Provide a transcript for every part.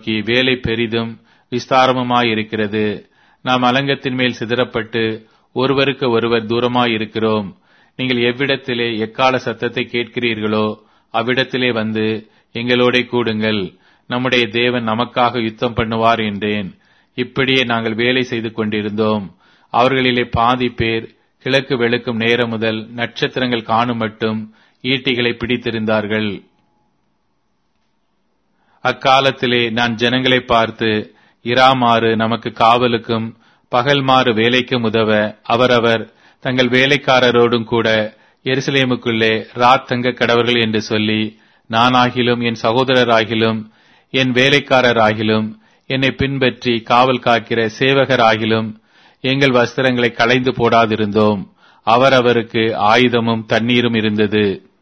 நோக்கி, வேலை பெரிதும் விஸ்தாரமுமாயிருக்கிறது. நாம் அலங்கத்தின் மேல் சிதறப்பட்டு ஒருவருக்கு ஒருவர் தூரமாயிருக்கிறோம். நீங்கள் எவ்விடத்திலே எக்கால சத்தத்தை கேட்கிறீர்களோ அவ்விடத்திலே வந்து எங்களோட கூடுங்கள். நம்முடைய தேவன் நமக்காக யுத்தம் பண்ணுவார் என்றேன். இப்படியே நாங்கள் வேலை செய்து கொண்டிருந்தோம். அவர்களிலே பாதி பேர் கிழக்கு வெளுக்கும் நேரம் முதல் நட்சத்திரங்கள் காணும் மட்டும் ஈட்டிகளை பிடித்திருந்தார்கள். அக்காலத்திலே நான் ஜனங்களை பார்த்து, இராமாறு நமக்கு காவலுக்கும் பகல்மாறு வேலைக்கும் உதவ அவரவர் தங்கள் வேலைக்காரரோடும் கூட எருசலேமுக்குள்ளே ராத் தங்க கடவர்கள் என்று சொல்லி, நானாகிலும் என் சகோதரராகிலும் என் வேலைக்காரராகிலும் என்னை பின்பற்றி காவல் காக்கிற சேவகராகிலும் எங்கள் வஸ்திரங்களை களைந்து போடாதிருந்தோம். அவரவருக்கு ஆயுதமும் தண்ணீரும் இருந்தது.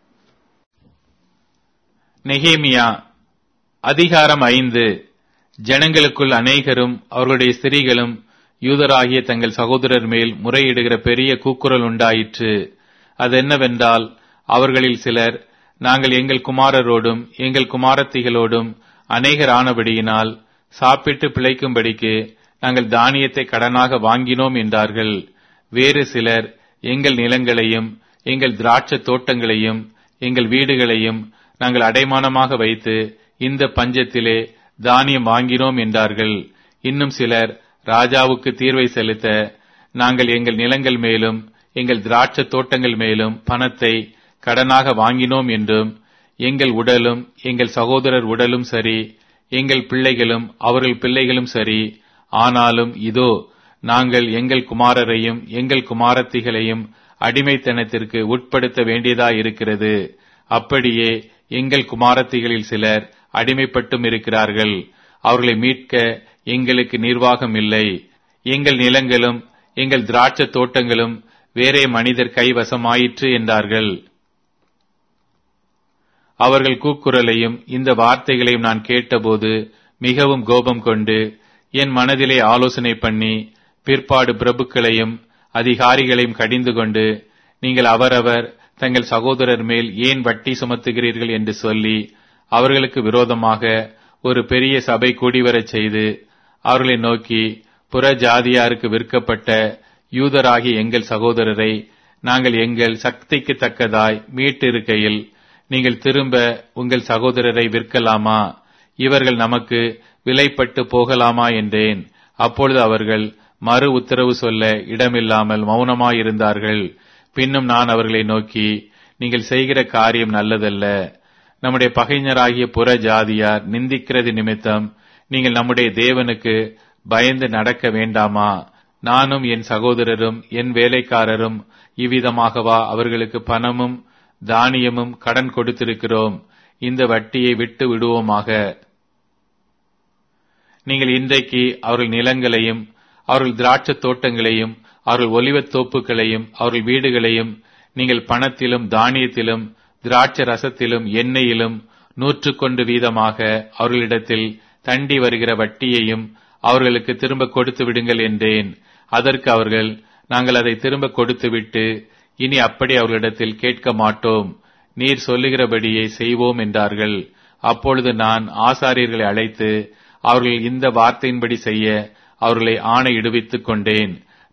நெகேமியா அதிகாரம் 5. ஜனங்களுக்குள் அநேகரும் அவர்களுடைய ஸ்திரீகளும் யூதராகிய தங்கள் சகோதரர் மேல் முறையிடுகிற பெரிய கூக்குரல் உண்டாயிற்று. அதென்னவென்றால், அவர்களில் சிலர், நாங்கள் எங்கள் குமாரரோடும் எங்கள் குமாரத்திகளோடும் அநேகர் ஆனபடியினால் சாப்பிட்டு பிழைக்கும்படிக்கு நாங்கள் தானியத்தை கடனாக வாங்கினோம் என்றார்கள். வேறு சிலர், எங்கள் நிலங்களையும் எங்கள் திராட்சை தோட்டங்களையும் எங்கள் வீடுகளையும் நாங்கள் அடைமானமாக வைத்து இந்த பஞ்சத்திலே தானியம் வாங்கினோம் என்றார்கள். இன்னும் சிலர், ராஜாவுக்கு தீர்வை செலுத்த நாங்கள் எங்கள் நிலங்கள் மேலும் எங்கள் திராட்சை தோட்டங்கள் மேலும் பணத்தை கடனாக வாங்கினோம் என்றும், எங்கள் உடலும் எங்கள் சகோதரர் உடலும் சரி, எங்கள் பிள்ளைகளும் அவர்கள் பிள்ளைகளும் சரி, ஆனாலும் இதோ நாங்கள் எங்கள் குமாரரையும் எங்கள் குமாரத்திகளையும் அடிமைத்தனத்திற்கு உட்படுத்த வேண்டியதாயிருக்கிறது. அப்படியே எங்கள் குமாரத்திகளில் சிலர் அடிமைப்பட்டும் இருக்கிறார்கள். அவர்களை மீட்க எங்களுக்கு நிர்வாகம் இல்லை. எங்கள் நிலங்களும் எங்கள் திராட்சை தோட்டங்களும் வேறே மனிதர் கைவசமாயிற்று என்றார்கள். அவர்கள் கூக்குரலையும் இந்த வார்த்தைகளையும் நான் கேட்டபோது மிகவும் கோபம் கொண்டு என் மனதிலே ஆலோசனை பண்ணி பிற்பாடு பிரபுக்களையும் அதிகாரிகளையும் கடிந்து கொண்டு, நீங்கள் அவரவர் தங்கள் சகோதரர் மேல் ஏன் வட்டி சுமத்துகிறீர்கள் என்று சொல்லி அவர்களுக்கு விரோதமாக ஒரு பெரிய சபை கூடிவரச் செய்து அவர்களை நோக்கி, புற ஜாதியாருக்கு விற்கப்பட்ட யூதராகிய எங்கள் சகோதரரை நாங்கள் எங்கள் சக்திக்கு தக்கதாய் மீட்டிருக்கையில் நீங்கள் திரும்ப உங்கள் சகோதரரை விற்கலாமா? இவர்கள் நமக்கு விலைப்பட்டு போகலாமா என்றேன். அப்பொழுது அவர்கள் மறு உத்தரவு சொல்ல இடமில்லாமல் மௌனமாயிருந்தார்கள். பின்னும் நான் அவர்களை நோக்கி, நீங்கள் செய்கிற காரியம் நல்லதல்ல. நம்முடைய பகைஞராகிய புற ஜாதியார் நிந்திக்கிறது நிமித்தம் நீங்கள் நம்முடைய தேவனுக்கு பயந்து நடக்க வேண்டாமா? நானும் என் சகோதரரும் என் வேலைக்காரரும் இவ்விதமாகவா அவர்களுக்கு பணமும் தானியமும் கடன் கொடுத்திருக்கிறோம்? இந்த வட்டியை விட்டு விடுவோமாக. நீங்கள் இன்றைக்கு அவர்கள் நிலங்களையும் அவர்கள் திராட்சை தோட்டங்களையும் அவர்கள் ஒலிவத் தோப்புகளையும் அவர்கள் வீடுகளையும் நீங்கள் பணத்திலும் தானியத்திலும் திராட்சை ரசத்திலும் எண்ணெயிலும் 100 வீதமாக அவர்களிடத்தில் தண்டி வருகிற வட்டியையும் அவர்களுக்கு திரும்ப கொடுத்து விடுங்கள் என்றேன். அதற்கு அவர்கள், நாங்கள் அதை திரும்ப கொடுத்துவிட்டு இனி அப்படி அவர்களிடத்தில் கேட்க மாட்டோம். நீர் சொல்லுகிறபடியே செய்வோம் என்றார்கள். அப்பொழுது நான் ஆசாரியர்களை அழைத்து அவர்கள் இந்த வார்த்தையின்படி செய்ய அவர்களை ஆணையிடுவித்துக் கொண்டேன்.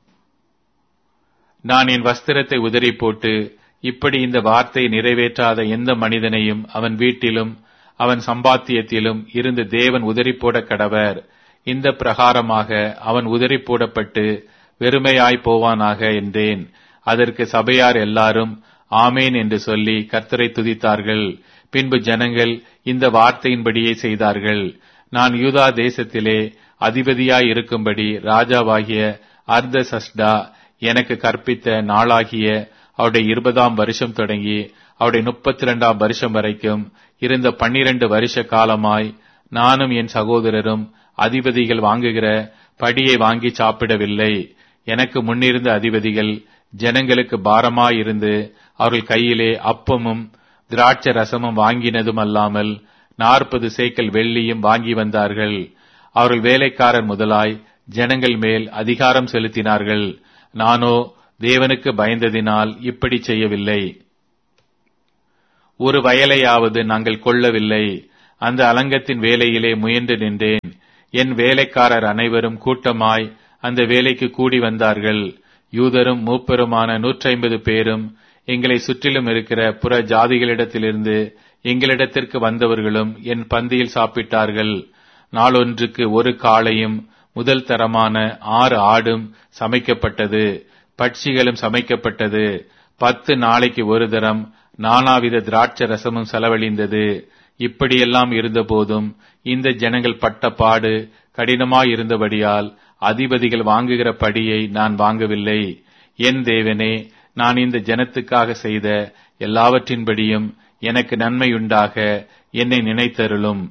நான் என் வஸ்திரத்தை உதறி போட்டு, இப்படி இந்த வார்த்தையை நிறைவேற்றாத எந்த மனிதனையும் அவன் வீட்டிலும் அவன் சம்பாத்தியத்திலும் இருந்து தேவன் உதறி போட கடவர். இந்த பிரகாரமாக அவன் உதறி போடப்பட்டு வெறுமையாய் போவானாக என்றேன். அதற்கு சபையார் எல்லாரும் ஆமேன் என்று சொல்லி கர்த்தரை துதித்தார்கள். பின்பு ஜனங்கள் இந்த வார்த்தையின்படியே செய்தார்கள். நான் யூதா தேசத்திலே அதிபதியாய் இருக்கும்படி ராஜாவாகிய அர்தசஷ்டா எனக்கு கற்பித்த நாளாகிய அவருடைய 20ஆம் வருஷம் தொடங்கி அவருடைய 32ஆம் வருஷம் வரைக்கும் இருந்த 12 வருஷ காலமாய் நானும் என் சகோதரரும் அதிபதிகள் வாங்குகிற படியை வாங்கி சாப்பிடவில்லை. எனக்கு முன்னிருந்த அதிபதிகள் ஜனங்களுக்கு பாரமாயிருந்து அவர்கள் கையிலே அப்பமும் திராட்சை ரசமும் வாங்கினதும் அல்லாமல் 40 சேக்கல் வெள்ளியும் வாங்கி வந்தார்கள். அவர்கள் வேலைக்காரர் முதலாய் ஜனங்கள் மேல் அதிகாரம் செலுத்தினார்கள். நானோ தேவனுக்கு பயந்ததினால் இப்படி செய்யவில்லை. ஒரு வயலையாவது நாங்கள் கொள்ளவில்லை. அந்த அலங்கத்தின் வேலையிலே முயன்று நின்றேன். என் வேலைக்காரர் அனைவரும் கூட்டமாய் அந்த வேலைக்கு கூடி வந்தார்கள். யூதரும் மூப்பருமான 150 பேரும் எங்களை சுற்றிலும் இருக்கிற புற ஜாதிகளிடத்திலிருந்து எங்களிடத்திற்கு வந்தவர்களும் என் பந்தியில் சாப்பிட்டார்கள். நாளொன்றுக்கு ஒரு காளையும் முதல் தரமான 6 ஆடும் சமைக்கப்பட்டது. பட்சிகளும் சமைக்கப்பட்டது. 10 நாளைக்கு ஒரு தரம் நானாவித திராட்சை ரசமும் செலவழிந்தது. இப்படியெல்லாம் இருந்தபோதும் இந்த ஜனங்கள் பட்ட பாடு கடினமாயிருந்தபடியால் அதிபதிகள் வாங்குகிற படியை நான் வாங்கவில்லை. என் தேவனே, நான் இந்த ஜனத்துக்காக செய்த எல்லாவற்றின்படியும் எனக்கு நன்மையுண்டாக என்னை நினைத்தருளும்.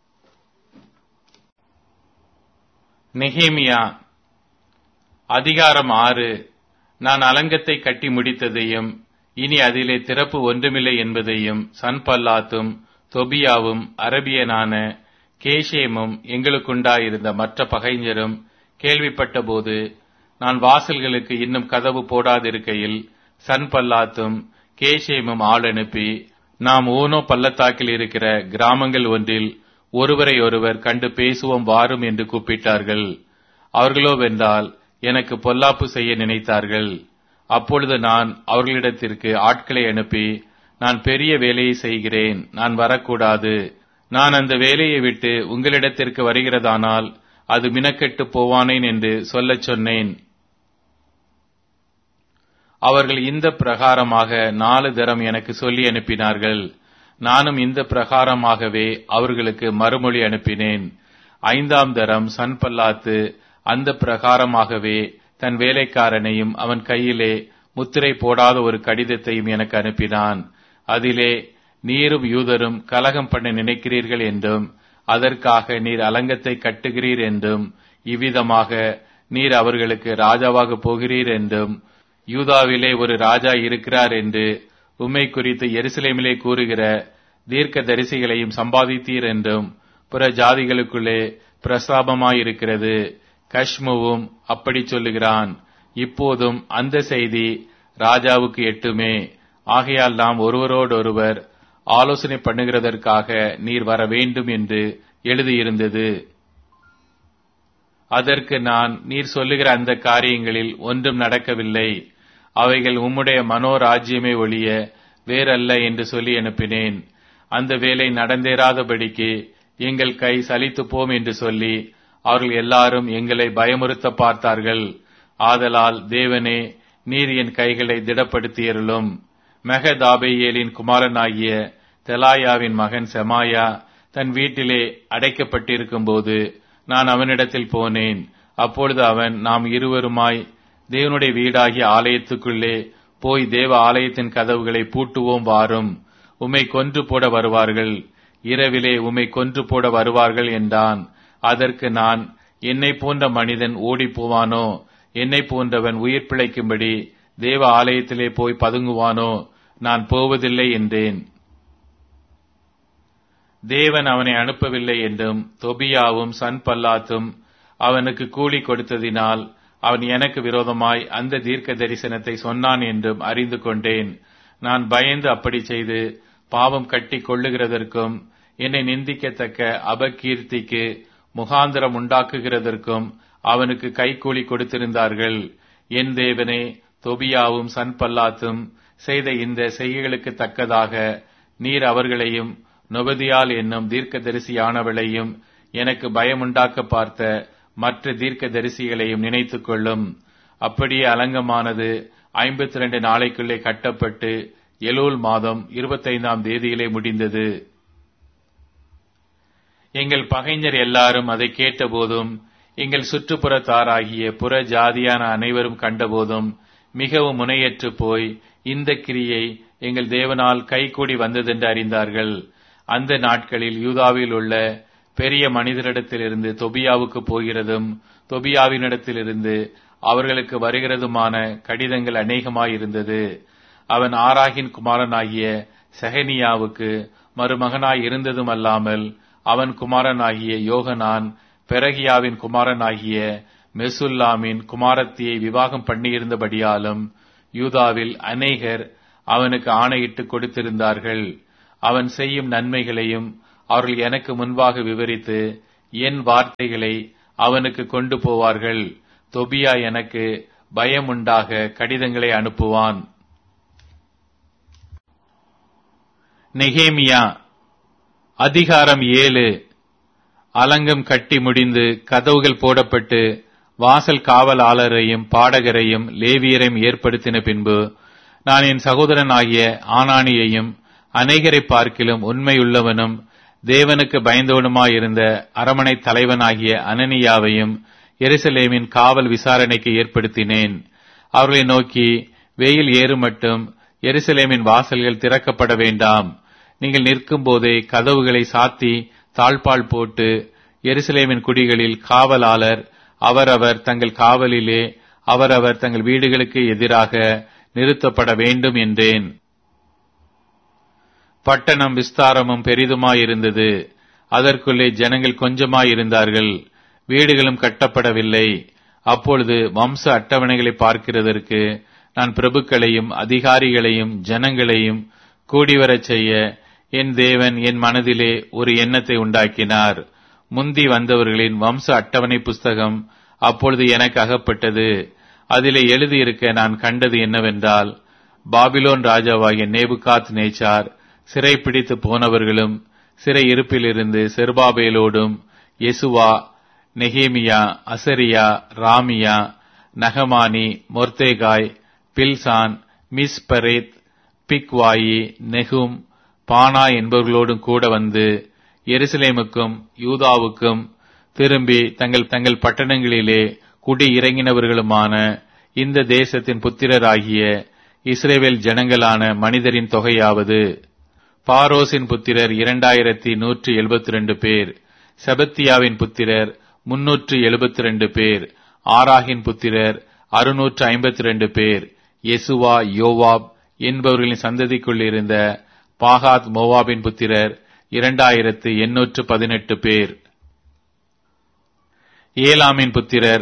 நெகேமியா அதிகாரம் 6. நான் அலங்கத்தை கட்டி முடித்ததையும் இனி அதிலே திறப்பு ஒன்றுமில்லை என்பதையும் சன்பல்லாத்தும் தொபியாவும் அரபியனான கேஷேமும் எங்களுக்குண்டாயிருந்த மற்ற பகைஞரும் கேள்விப்பட்டபோது, நான் வாசல்களுக்கு இன்னும் கதவு போடாதிருக்கையில் சன்பல்லாத்தும் கேஷேமும் ஆள் அனுப்பி, நாம் ஊனோ பள்ளத்தாக்கில் இருக்கிற கிராமங்கள் ஒன்றில் ஒருவரை ஒருவர் கண்டு பேசுவோம் வாரும் என்று கூப்பிட்டார்கள். அவர்களோ வென்றால் எனக்கு பொல்லாப்பு செய்ய நினைத்தார்கள். அப்பொழுது நான் அவர்களிடத்திற்கு ஆட்களை அனுப்பி, நான் பெரிய வேலையை செய்கிறேன், நான் வரக்கூடாது. நான் அந்த வேலையை விட்டு உங்களிடத்திற்கு வருகிறதானால் அது மினக்கெட்டு போவானேன் என்று சொல்லச் சொன்னேன். அவர்கள் இந்த பிரகாரமாக 4 தரம் எனக்கு சொல்லி அனுப்பினார்கள். நானும் இந்த பிரகாரமாகவே அவர்களுக்கு மறுமொழி அனுப்பினேன். 5ஆம் தரம் சன்பல்லாத்து அந்த பிரகாரமாகவே தன் வேலைக்காரனையும் அவன் கையிலே முத்திரை போடாத ஒரு கடிதத்தையும் எனக்கு அனுப்பினான். அதிலே, நீரும் யூதரும் கலகம் பண்ண நினைக்கிறீர்கள் என்றும் அதற்காக நீர் அலங்கத்தை கட்டுகிறீர் என்றும் இவ்விதமாக நீர் அவர்களுக்கு ராஜாவாக போகிறீர் என்றும் யூதாவிலே ஒரு ராஜா இருக்கிறார் என்று உம்மை குறித்து எருசலேமிலே கூறுகிற தீர்க்க தரிசிகளையும் சம்பாதித்தீர் என்றும் புற ஜாதிகளுக்குள்ளே பிரஸ்தாபமாயிருக்கிறது. கஷ்முவும் அப்படி சொல்லுகிறான். இப்போதும் அந்த செய்தி ராஜாவுக்கு எட்டுமே. ஆகையால் நாம் ஒருவரோடொருவர் ஆலோசனை பண்ணுகிறதற்காக நீர் வர வேண்டும் என்று எழுதியிருந்தது. அதற்கு நான், நீர் சொல்லுகிற அந்த காரியங்களில் ஒன்றும் நடக்கவில்லை, அவைகள் உம்முடைய மனோராஜ்யமே ஒழிய வேறல்ல என்று சொல்லி அனுப்பினேன். அந்த வேலை நடந்தேறாதபடிக்கு எங்கள் கை சலித்துப்போம் என்று சொல்லி அவர்கள் எல்லாரும் எங்களை பயமுறுத்த பார்த்தார்கள். ஆதலால் தேவனே, நீர் என் கைகளை திடப்படுத்தியருளும். மெகதாபேயேலின் குமாரனாகிய தெலாயாவின் மகன் செமாயா தன் வீட்டிலே அடைக்கப்பட்டிருக்கும் போது நான் அவனிடத்தில் போனேன். அப்பொழுது அவன், நாம் இருவருமாய் தேவனுடைய வீடாகிய ஆலயத்துக்குள்ளே போய் தேவ ஆலயத்தின் கதவுகளை பூட்டுவோம் வாரும், உம்மை கொன்று போட வருவார்கள், இரவிலே உம்மை கொன்று போட வருவார்கள் என்றான். அதற்கு நான், என்னை போன்ற மனிதன் ஓடி போவானோ? என்னை போன்றவன் உயிர் பிழைக்கும்படி தேவ ஆலயத்திலே போய் பதுங்குவானோ? நான் போவதில்லை என்றேன். தேவன் அவனை அனுப்பவில்லை என்றும் தொபியாவும் சன்பல்லாத்தும் அவனுக்கு கூலி கொடுத்ததினால் அவன் எனக்கு விரோதமாய் அந்த தீர்க்க தரிசனத்தை சொன்னான் என்றும் அறிந்து கொண்டேன். நான் பயந்து அப்படி செய்து பாவம் கட்டி கொள்ளுகிறதற்கும் என்னை நிந்திக்கத்தக்க அபகீர்த்திக்கு முகாந்திரம் உண்டாக்குகிறதற்கும் அவனுக்கு கைக்கூலி கொடுத்திருந்தார்கள். என் தேவனே, தொபியாவும் சன்பல்லாத்தும் செய்த இந்த செய்கைகளுக்கு தக்கதாக நீர் அவர்களையும் நொபதியால் என்னும் தீர்க்கதரிசியானவளையும் எனக்கு பயமுண்டாக்க பார்த்த மற்ற தீர்க்க தரிசிகளையும் நினைத்துக் கொள்ளும். அப்படியே அலங்கமானது 52 நாளைக்குள்ளே கட்டப்பட்டு எலூல் மாதம் 25ஆம் தேதியிலே முடிந்தது. எங்கள் பகைஞர் எல்லாரும் அதை கேட்டபோதும் எங்கள் சுற்றுப்புறத்தாராகிய புற ஜாதியான அனைவரும் கண்டபோதும் மிகவும் முனையற்று போய் இந்த கிரியை எங்கள் தேவனால் கைகூடி வந்ததென்று அறிந்தார்கள். அந்த நாட்களில் யூதாவில் உள்ள பெரிய மனிதரிடத்திலிருந்து தொபியாவுக்கு போகிறதும் தொபியாவினிடத்திலிருந்து அவர்களுக்கு வருகிறதுமான கடிதங்கள் அநேகமாயிருந்தது. அவன் ஆராகின் குமாரனாகிய செகனியாவுக்கு மருமகனாய் இருந்ததும் அல்லாமல் அவன் குமாரனாகிய யோகனான் பெரகியாவின் குமாரனாகிய மெசுல்லாமின் குமாரத்தியை விவாகம் பண்ணியிருந்தபடியாலும் யூதாவில் அநேகர் அவனுக்கு ஆணையிட்டு கொடுத்திருந்தார்கள். அவன் செய்யும் நன்மைகளையும் அவர்கள் எனக்கு முன்பாக விவரித்து என் வார்த்தைகளை அவனுக்கு கொண்டு போவார்கள். தொபியா எனக்கு பயமுண்டாக கடிதங்களை அனுப்புவான். நெகேமியா அதிகாரம் 7. அலங்கம் கட்டி முடிந்து கதவுகள் போடப்பட்டு வாசல் காவலாளரையும் பாடகரையும் லேவியரையும் ஏற்படுத்தின பின்பு நான் என் சகோதரனாகிய ஆனானியையும் அநேகரை பார்க்கிலும் உண்மையுள்ளவனும் தேவனுக்கு பயந்தவனுமாயிருந்த அரமனை தலைவனாகிய அனனியாவையும் எருசலேமின் காவல் விசாரணைக்கு ஏற்படுத்தினேன். அவர்களை நோக்கி, வெயில் ஏறு மட்டும் எருசலேமின் வாசல்கள் திறக்கப்பட வேண்டாம். நீங்கள் நிற்கும் போதே கதவுகளை சாத்தி தாழ்பால் போட்டு எருசலேமின் குடிகளில் காவலாளர் அவரவர் தங்கள் காவலிலே அவரவர் தங்கள் வீடுகளுக்கு எதிராக நிறுத்தப்பட வேண்டும் என்றேன். பட்டணம் விஸ்தாரமும் பெரிதுமாயிருந்தது. அதற்குள்ளே ஜனங்கள் கொஞ்சமாயிருந்தார்கள். வீடுகளும் கட்டப்படவில்லை. அப்பொழுது வம்ச அட்டவணைகளை பார்க்கிறதற்கு நான் பிரபுக்களையும் அதிகாரிகளையும் ஜனங்களையும் கூடிவரச் செய்ய என் தேவன் என் மனதிலே ஒரு எண்ணத்தை உண்டாக்கினார். முந்தி வந்தவர்களின் வம்ச அட்டவணை புஸ்தகம் அப்பொழுது எனக்கு அகப்பட்டது. அதிலே எழுதியிருக்க நான் கண்டது என்னவென்றால், பாபிலோன் ராஜாவாகிய நேபுகாத் நேச்சார் சிறைப்பிடித்து போனவர்களும் சிறை இருப்பிலிருந்து செருபாபேலோடும் யெசுவா, நெகேமியா, அசரியா, ராமியா, நகமானி, மொர்தேகாய், பில்சான், மிஸ்பரேத், பிக்வாயி, நெகும், பானா என்பவர்களோடும் கூட வந்து எருசலேமுக்கும் யூதாவுக்கும் திரும்பி தங்கள் பட்டணங்களிலே குடி இறங்கினவர்களுமான இந்த தேசத்தின் புத்திரராகிய இஸ்ரவேல் ஜனங்களான மனிதரின் தொகையாவது: பாரோசின் புத்திரர் 2172 பேர், செபத்தியாவின் புத்திரர் 372 பேர், ஆராகின் புத்திரர் 652 பேர், யெசுவா, யோவாப் என்பவர்களின் சந்ததிக்குள் இருந்த பாகாத் மோவாபின் புத்திரர் 2818 பேர். ஏலாமின் புத்திரர்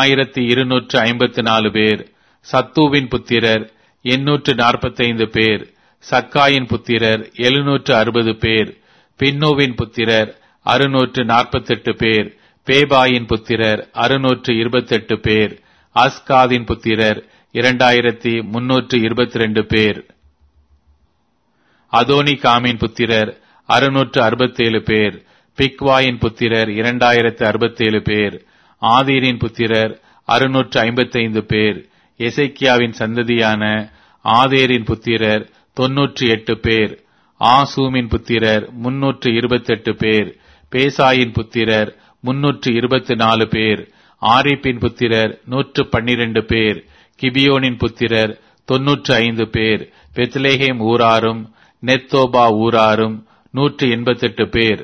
1254 பேர், சத்தூவின் புத்திரர் 845 பேர், சக்காயின் புத்திரர் 760 பேர், பின்னோவின் புத்திரர் 648 பேர், பேபாயின் புத்திரர் 628 பேர், அஸ்காதின் புத்திரர் 2322 பேர், அதோனிகாமின் புத்திரர் 667 பேர், பிக்வாயின் புத்திரர் 2067 பேர், ஆதீரின் புத்திரர் 655 பேர், எசேக்கியாவின் சந்ததியான ஆதேரின் புத்திரர் 98 பேர், ஆசூமின் புத்திரர் 328 பேர், பேசாயின் புத்திரர் 324 பேர், ஆரிப்பின் புத்திரர் 112 பேர், கிபியோனின் புத்திரர் 95 பேர், பெத்லேஹேம் ஊராரும் நெத்தோபா ஊராரும் 188 பேர்,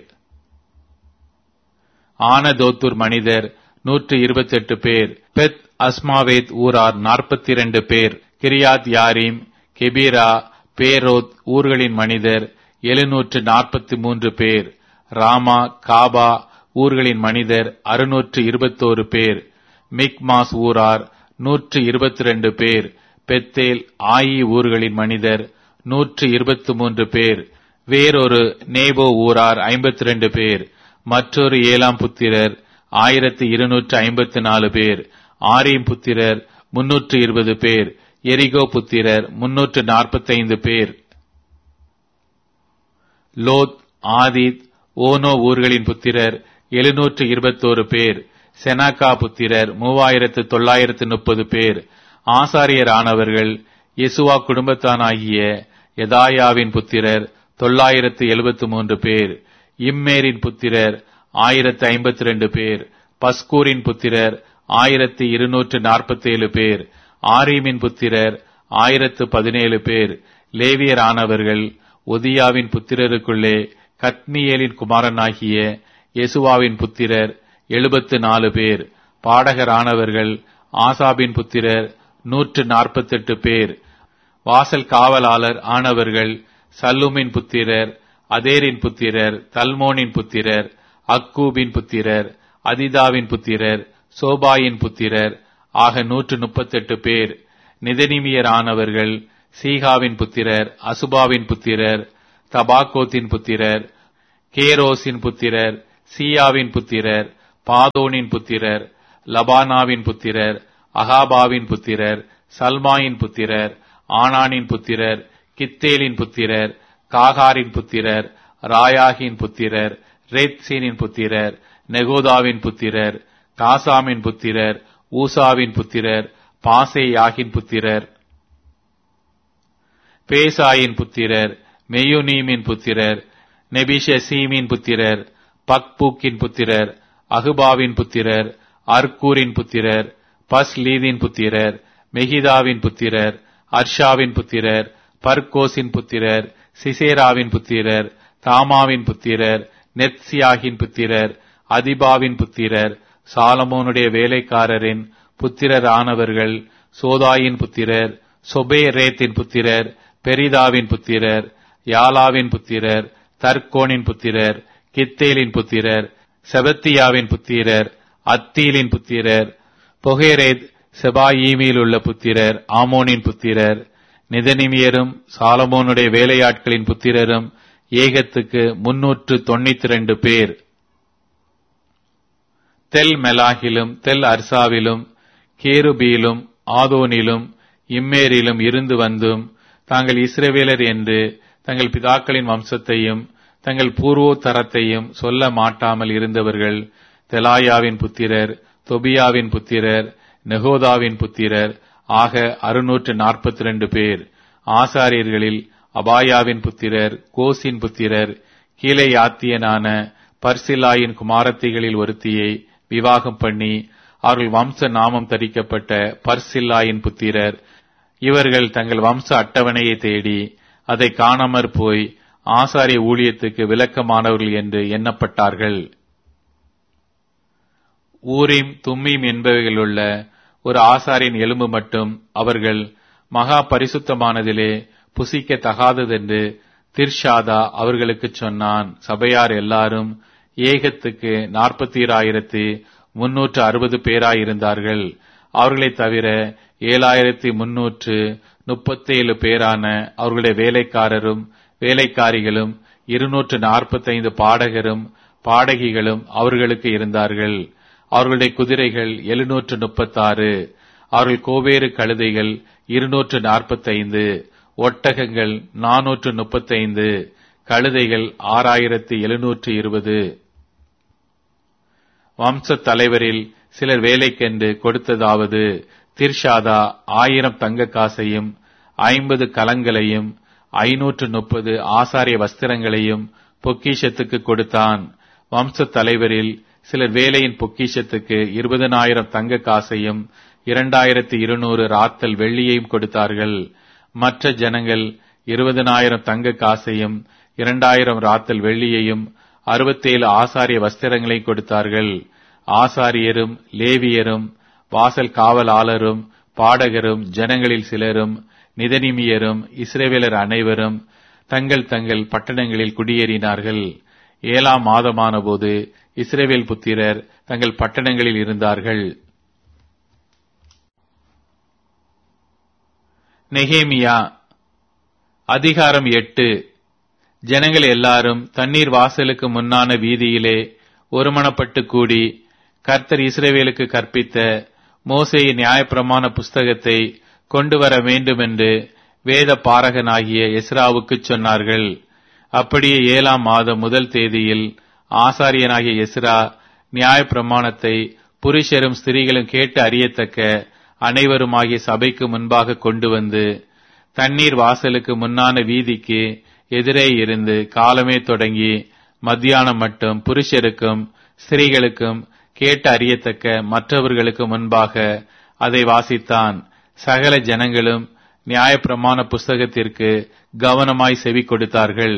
ஆனதோத்தூர் மனிதர் 128 பேர், பெத் அஸ்மாவேத் ஊரார் 42 பேர், கிரியாத் யாரீம், கெபீரா, பேரோத் ஊர்களின் மனிதர் 743 பேர், ராமா, காபா ஊர்களின் மனிதர் 621 பேர், மிக்மாஸ் ஊரார் 122 பேர், பெத்தேல், ஆயி ஊர்களின் மனிதர் 123 பேர், வேறொரு நேபோ ஊரார் 52 பேர், மற்றொரு ஏலாம் புத்திரர் 1254 பேர், ஆரீம் புத்திரர் 320 பேர், எரிகோ புத்திரர் 345 பேர், லோத், ஆதித், ஓனோ ஊர்களின் புத்திரர் 721 பேர், செனாக்கா புத்திரர் 3930 பேர், ஆசாரியரானவர்கள் யெசுவா குடும்பத்தானாகிய யதாயாவின் புத்திரர் 973 பேர், இம்மேரின் புத்திரர் 1052 பேர், பஸ்கூரின் புத்திரர் 1247 பேர், ஆரீமின் புத்திரர் 1017 பேர். லேவியரானவர்கள் ஒதியாவின் புத்திரருக்குள்ளே கத்மியேலின் குமாரனாகிய யெசுவாவின் புத்திரர் 74 பேர். பாடகரானவர்கள் ஆசாபின் புத்திரர் 148 பேர். வாசல் காவலாளர் ஆனவர்கள் சல்லூமின் புத்திரர், அதேரின் புத்திரர், தல்மோனின் புத்திரர், அக்கூபின் புத்திரர், அதிதாவின் புத்திரர், சோபாயின் புத்திரர் ஆக 138 பேர். நிதனிமியரானவர்கள் சீகாவின் புத்திரர், அசுபாவின் புத்திரர், தபாகோத்தின் புத்திரர், கேரோசின் புத்திரர், சீயாவின் புத்திரர், பாதோனின் புத்திரர், லபானாவின் புத்திரர், அகாபாவின் புத்திரர், சல்மாயின் புத்திரர், ஆனானின் புத்திரர், கித்தேலின் புத்திரர், காகாரின் புத்திரர், ராயாகின் புத்திரர், ரேத்சீனின் புத்திரர், நெகோதாவின் புத்திரர், காசாமின் புத்திரர், ஊசாவின் புத்திரர், பாசேயாகின் புத்திரர், பேசாயின் புத்திரர், மெயுனீமின் புத்திரர், நெபிஷசீமின் புத்திரர், பக்பூக்கின் புத்திரர், அகுபாவின் புத்திரர், அர்கூரின் புத்திரர், பஸ்லீதின் புத்திரர், மெகிதாவின் புத்திரர், அர்ஷாவின் புத்திரர், பர்கோசின் புத்திரர், சிசேராவின் புத்திரர், தாமாவின் புத்திரர், நெத்சியாகின் புத்திரர், அதிபாவின் புத்திரர், சாலமோனுடைய வேலைக்காரரின் புத்திரரானவர்கள், சோதாயின் புத்திரர், சொபேரேத்தின் புத்திரர், பெரிதாவின் புத்திரர், யாலாவின் புத்திரர், தர்கோனின் புத்திரர், கித்தேலின் புத்திரர், செபத்தியாவின் புத்திரர், அத்தீலின் புத்திரர், பொகேரேத் செபாயீமில் உள்ள புத்திரர், ஆமோனின் புத்திரர், நிதனிமியரும் சாலமோனுடைய வேலையாட்களின் புத்திரரும் ஏகத்துக்கு 392 பேர். தெல் மெலாகிலும் தெல் அர்சாவிலும் கேருபீலும் ஆதோனிலும் இம்மேரிலும் இருந்து வந்தும் தாங்கள் இஸ்ரவேலர் என்று தங்கள் பிதாக்களின் வம்சத்தையும் தங்கள் பூர்வோத்தரத்தையும் சொல்ல மாட்டாமல் இருந்தவர்கள் தெலாயாவின் புத்திரர், தொபியாவின் புத்திரர், நெகோதாவின் புத்திரர் ஆக 642 பேர். ஆசாரியர்களில் அபாயாவின் புத்திரர், கோசின் புத்திரர், கீலேயாத்தியனான பர்சிலாயின் குமாரத்திகளில் ஒருத்தியை விவாகம் பண்ணி அவர்கள் வம்ச நாமம் தரிக்கப்பட்ட பர்சில்லாயின் புத்திரர். இவர்கள் தங்கள் வம்ச அட்டவணையை தேடி அதை காணாமற் போய் ஆசாரிய ஊழியத்துக்கு விலக்கமானவர்கள் என்று எண்ணப்பட்டார்கள். ஊரீம் தும்மீம் என்பவைகளுள்ள ஒரு ஆசாரியின் எலும்பு மட்டும் அவர்கள் மகா பரிசுத்தமானதிலே புசிக்க தகாததென்று திர்ஷாதா அவர்களுக்கு சொன்னான். சபையார் எல்லாரும் ஏகத்துக்கு 40,360 பேராயிருந்தார்கள். அவர்களைத் தவிர 7,337 பேரான அவர்களுடைய வேலைக்காரரும் வேலைக்காரிகளும் 245 பாடகரும் பாடகிகளும் அவர்களுக்கு இருந்தார்கள். அவர்களுடைய குதிரைகள் 736, அவர்கள் கோவேறு கழுதைகள் 245, ஒட்டகங்கள் 435, கழுதைகள் 6,720. வம்ச தலைவரில் சிலர் வேலைக்கென்று கொடுத்ததாவது, திர்ஷாதா 1000 தங்க காசையும் 50 கலங்களையும் 530 ஆசாரிய வஸ்திரங்களையும் பொக்கிஷத்துக்கு கொடுத்தான். வம்ச தலைவரில் சிலர் வேலையின் பொக்கிஷத்துக்கு 20,000 தங்க காசையும் 2,200 ராத்தல் வெள்ளியையும் கொடுத்தார்கள். மற்ற ஜனங்கள் 20,000 தங்க காசையும் 2,000 ராத்தல் வெள்ளியையும் 67 ஆசாரிய வஸ்திரங்களை கொடுத்தார்கள். ஆசாரியரும் லேவியரும் வாசல் காவலாளரும் பாடகரும் ஜனங்களில் சிலரும் நிதனிமியரும் இஸ்ரவேலர் அனைவரும் தங்கள் தங்கள் பட்டணங்களில் குடியேறினார்கள். 7ஆம் மாதமான போது இஸ்ரவேல் புத்திரர் தங்கள் பட்டணங்களில் இருந்தார்கள். நெகேமியா அதிகாரம் 8. ஜனங்கள் எல்லாரும் தண்ணீர் வாசலுக்கு முன்னான வீதியிலே ஒருமனப்பட்டு கூடி கர்த்தர் இஸ்ரவேலுக்கு கற்பித்த மோசேயின் நியாயப்பிரமாண புஸ்தகத்தை கொண்டு வர வேண்டுமென்று வேத பாரகனாகிய எஸ்ராவுக்கு சொன்னார்கள். அப்படியே 7ஆம் மாதம் முதல் தேதியில் ஆசாரியனாகிய எஸ்ரா நியாயப்பிரமாணத்தை புருஷரும் ஸ்திரீகளும் கேட்டு அறியத்தக்க அனைவருமாகிய சபைக்கு முன்பாக கொண்டு வந்து தண்ணீர் வாசலுக்கு முன்னான வீதிக்கு எதிரே இருந்து காலமே தொடங்கி மத்தியானம் மட்டும் புருஷருக்கும் ஸ்திரீகளுக்கும் கேட்டு அறியத்தக்க மற்றவர்களுக்கு முன்பாக அதை வாசித்தான். சகல ஜனங்களும் நியாயப்பிரமாண புஸ்தகத்திற்கு கவனமாய் செவி கொடுத்தார்கள்.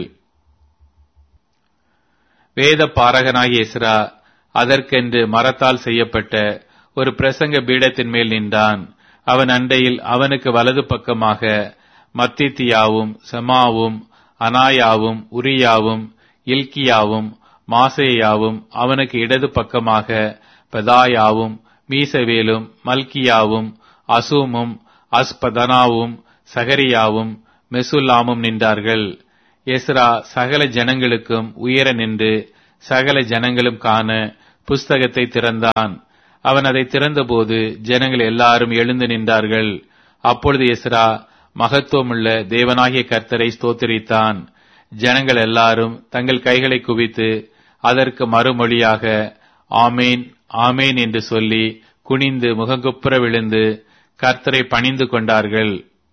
வேத பாரகனாகிய எஸ்ரா அதற்கென்று மரத்தால் செய்யப்பட்ட ஒரு பிரசங்க பீடத்தின் மேல் நின்றான். அவன் அண்டையில் அவனுக்கு வலது பக்கமாக மத்தித்தியாவும் செமாவும் அனாயாவும் உரியாவும் இல்கியாவும் மாசேயாவும், அவனுக்கு இடது பக்கமாக பெதாயாவும் மீசவேலும் மல்கியாவும் அசூமும் அஸ்பதனாவும் சகரியாவும் மெசுல்லாமும் நின்றார்கள். எஸ்ரா சகல ஜனங்களுக்கும் உயர நின்று சகல ஜனங்களும் காண புஸ்தகத்தை திறந்தான். அவன் அதை திறந்தபோது ஜனங்கள் எல்லாரும் எழுந்து நின்றார்கள். அப்பொழுது எஸ்ரா மகத்துவமுள்ள தேவனாகிய கர்த்தரை ஸ்தோத்திரித்தான். ஜனங்கள் எல்லாரும் தங்கள் கைகளை குவித்து அதற்கு மறுமொழியாக ஆமேன் ஆமேன் என்று சொல்லி குனிந்து முகங்குப்புற விழுந்து கர்த்தரை பணிந்து கொண்டார்கள்.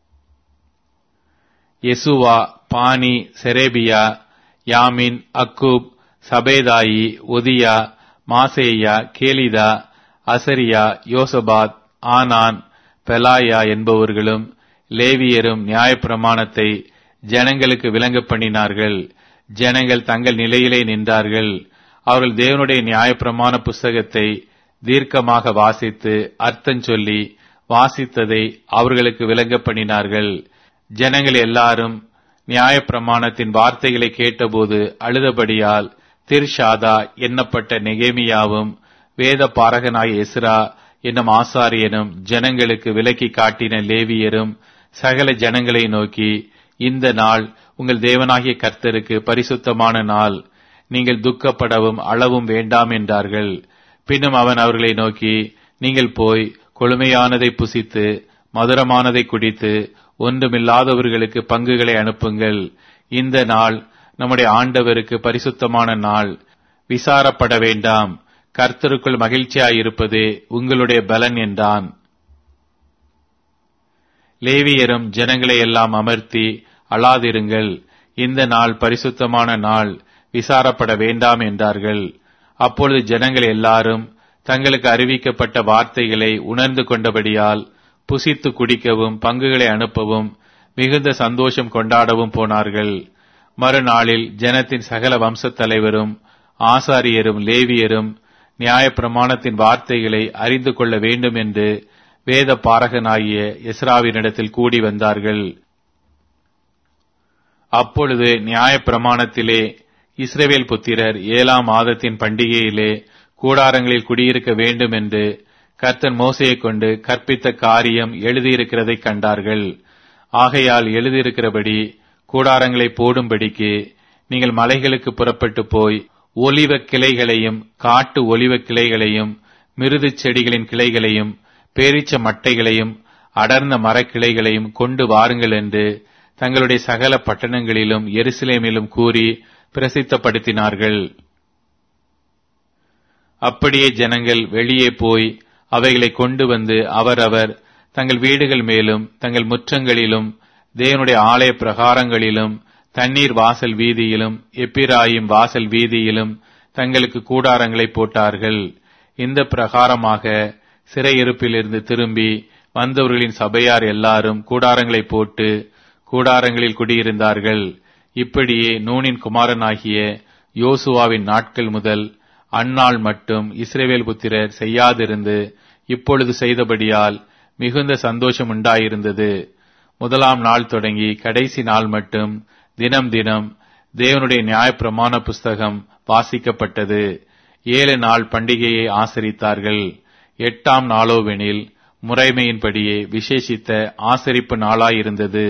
யெசுவா, பானி, செரேபியா, யாமின், அக்கூப், சபேதாயி, ஒதியா, மாசேயா, கேலிதா, அசரியா, யோசபாத், ஆனான், பெலாயா என்பவர்களும் லேவியரும் நியாயப்பிரமாணத்தை ஜனங்களுக்கு விளங்க பண்ணினார்கள். ஜனங்கள் தங்கள் நிலையிலே நின்றார்கள். அவர்கள் தேவனுடைய நியாயப்பிரமாண புஸ்தகத்தை தீர்க்கமாக வாசித்து அர்த்தம் சொல்லி வாசித்ததை அவர்களுக்கு விளங்க பண்ணினார்கள். ஜனங்கள் எல்லாரும் நியாயப்பிரமாணத்தின் வார்த்தைகளை கேட்டபோது அழுதபடியால் திர்ஷாதா எண்ணப்பட்ட நெகேமியாவும் வேத பாரகனாய எஸ்ரா என்னும் ஆசாரியனும் ஜனங்களுக்கு விலக்கி காட்டின லேவியரும் சகல ஜனங்களை நோக்கி, இந்த நாள் உங்கள் தேவனாகிய கர்த்தருக்கு பரிசுத்தமான நாள், நீங்கள் துக்கப்படவும் அளவும் வேண்டாம் என்றார்கள். பின்னும் அவன் அவர்களை நோக்கி, நீங்கள் போய் கொழுமையானதை புசித்து மதுரமானதை குடித்து ஒன்றுமில்லாதவர்களுக்கு பங்குகளை அனுப்புங்கள். இந்த நாள் நம்முடைய ஆண்டவருக்கு பரிசுத்தமான நாள், விசாரப்பட வேண்டாம், கர்த்தருக்குள் மகிழ்ச்சியாயிருப்பதே உங்களுடைய பலன் என்றான். லேவியரும் ஜனங்களை எல்லாம் அமர்த்தி, அழாதிருங்கள், இந்த நாள் பரிசுத்தமான நாள், விசாரப்பட வேண்டாம் என்றார்கள். அப்பொழுது ஜனங்கள் எல்லாரும் தங்களுக்கு அறிவிக்கப்பட்ட வார்த்தைகளை உணர்ந்து கொண்டபடியால் புசித்து குடிக்கவும் பங்குகளை அனுப்பவும் மிகுந்த சந்தோஷம் கொண்டாடவும் போனார்கள். மறுநாளில் ஜனத்தின் சகல வம்சத் தலைவரும் ஆசாரியரும் லேவியரும் நியாயப்பிரமாணத்தின் வார்த்தைகளை அறிந்து கொள்ள வேண்டும் என்று வேத பாரகனாகிய எஸ்ராவினிடத்தில் கூடி வந்தார்கள். அப்பொழுது நியாயப்பிரமாணத்திலே இஸ்ரவேல் புத்திரர் 7ஆம் மாதத்தின் பண்டிகையிலே கூடாரங்களில் குடியிருக்க வேண்டும் என்று கர்த்தர் மோசேயைக் கொண்டு கற்பித்த காரியம் எழுதியிருக்கிறதை கண்டார்கள். ஆகையால் எழுதியிருக்கிறபடி கூடாரங்களை போடும்படிக்கு நீங்கள் மலைகளுக்கு புறப்பட்டு போய் ஒலிவ கிளைகளையும் காட்டு ஒலிவ கிளைகளையும் மிருது செடிகளின் கிளைகளையும் பேரீச்ச மட்டைகளையும் அடர்ந்த மரக்கிளைகளையும் கொண்டு வாருங்கள் என்று தங்களுடைய சகல பட்டணங்களிலும் எருசலேமிலும் கூறி பிரசித்தப்படுத்தினார்கள். அப்படியே ஜனங்கள் வெளியே போய் அவைகளை கொண்டு வந்து அவரவர் தங்கள் வீடுகள் மேலும் தங்கள் முற்றங்களிலும் தேவனுடைய ஆலய பிரகாரங்களிலும் தண்ணீர் வாசல் வீதியிலும் எப்பிராயிம் வாசல் வீதியிலும் தங்களுக்கு கூடாரங்களை போட்டார்கள். இந்த பிரகாரமாக சிறையிருப்பிலிருந்து திரும்பி வந்தவர்களின் சபையார் எல்லாரும் கூடாரங்களை போட்டு கூடாரங்களில் குடியிருந்தார்கள். இப்படியே நூனின் குமாரனாகிய யோசுவாவின் நாட்கள் முதல் அந்நாள் மட்டும் இஸ்ரவேல் புத்திரர் செய்யாதிருந்து இப்பொழுது செய்தபடியால் மிகுந்த சந்தோஷம் உண்டாயிருந்தது. முதலாம் நாள் தொடங்கி கடைசி நாள் மட்டும் தினம் தினம் தேவனுடைய நியாயப்பிரமாண புஸ்தகம் வாசிக்கப்பட்டது. 7 நாள் பண்டிகையை ஆசரித்தார்கள். 8ஆம் நாளோவெனில் முறைமையின்படியே விசேஷித்த ஆசரிப்பு நாளாயிருந்தது.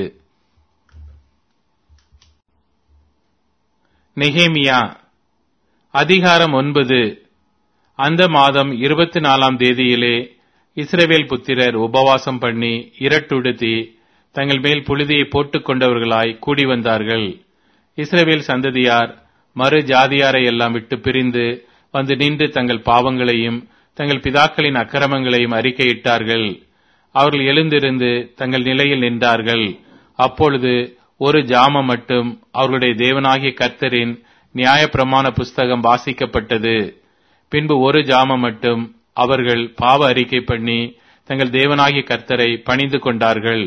நெகேமியா அதிகாரம் 9. அந்த மாதம் 24ஆம் தேதியிலே இஸ்ரவேல் புத்திரர் உபவாசம் பண்ணி இரட்டுடுத்தி தங்கள் மேல் புழுதியை போட்டுக் கொண்டவர்களாய் கூடி வந்தார்கள். இஸ்ரவேல் சந்ததியார் மறு ஜாதியாரை எல்லாம் விட்டு பிரிந்து வந்து நின்று தங்கள் பாவங்களையும் தங்கள் பிதாக்களின் அக்கிரமங்களையும் அறிக்கையிட்டார்கள். அவர்கள் எழுந்திருந்து தங்கள் நிலையில் நின்றார்கள். அப்பொழுது ஒரு ஜாமம் மட்டும் அவர்களுடைய தேவனாகிய கர்த்தரின் நியாயப்பிரமாண புஸ்தகம் வாசிக்கப்பட்டது. பின்பு ஒரு ஜாமம் மட்டும் அவர்கள் பாவ அறிக்கை பண்ணி தங்கள் தேவனாகிய கர்த்தரை பணிந்து கொண்டார்கள்.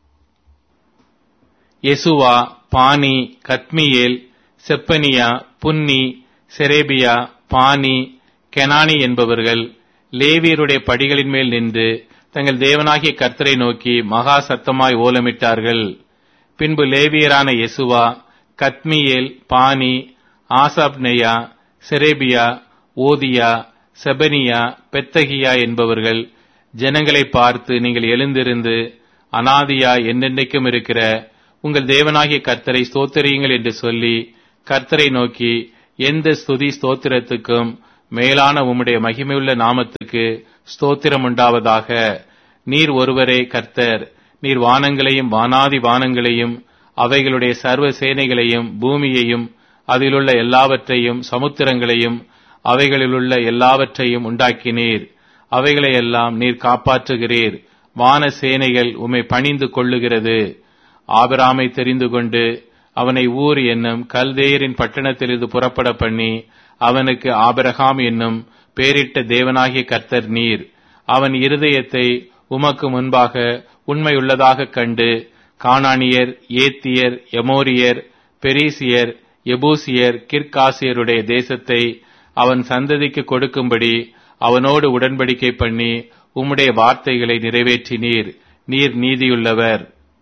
யெசுவா, பானி, கத்மியேல், செப்பனியா, புன்னி, செரேபியா, பானி, கெனானி என்பவர்கள் லேவியருடைய படிகளின் மேல் நின்று தங்கள் தேவனாகிய கர்த்தரை நோக்கி மகா சத்தமாய் ஓலமிட்டார்கள். பின்பு லேவியரான யெசுவா, கத்மியேல், பானி, ஆசாப்நெயா, செரேபியா, ஓதியா, செபனியா, பெத்தகியா என்பவர்கள் ஜனங்களை பார்த்து, நீங்கள் எழுந்திருந்து அனாதியா என்னென்றைக்கும் இருக்கிற உங்கள் தேவனாகிய கர்த்தரை ஸ்தோத்திரியுங்கள் என்று சொல்லி கர்த்தரை நோக்கி, எந்த ஸ்துதி ஸ்தோத்திரத்துக்கும் மேலான உம்முடைய மகிமையுள்ள நாமத்துக்கு ஸ்தோத்திரம் உண்டாவதாக. நீர் ஒருவரே கர்த்தர். நீர் வானங்களையும் வானாதி வானங்களையும் அவைகளுடைய சர்வ சேனைகளையும் பூமியையும் அதிலுள்ள எல்லாவற்றையும் சமுத்திரங்களையும் அவைகளிலுள்ள எல்லாவற்றையும் உண்டாக்கினீர். அவைகளையெல்லாம் நீர் காப்பாற்றுகிறீர். வான சேனைகள் உம்மை பணிந்து கொள்ளுகிறது. ஆபிரகாமை தெரிந்து கொண்டு அவனை ஊர் என்னும் கல்தேயரின் பட்டணத்திலிருந்து புறப்பட பண்ணி அவனுக்கு ஆபிரகாம் என்னும் பேரிட்ட தேவனாகிய கர்த்தர் நீர். அவன் இருதயத்தை உமக்கு முன்பாக உண்மையுள்ளதாக கண்டு கானானியர், ஏத்தியர், எமோரியர், பெரிசியர், எபூசியர், கிர்காசியருடைய தேசத்தை அவன் சந்ததிக்கு கொடுக்கும்படி அவனோடு உடன்படிக்கை பண்ணி உம்முடைய வார்த்தைகளை நிறைவேற்றினீர். நீர் நீதியுள்ளவர்.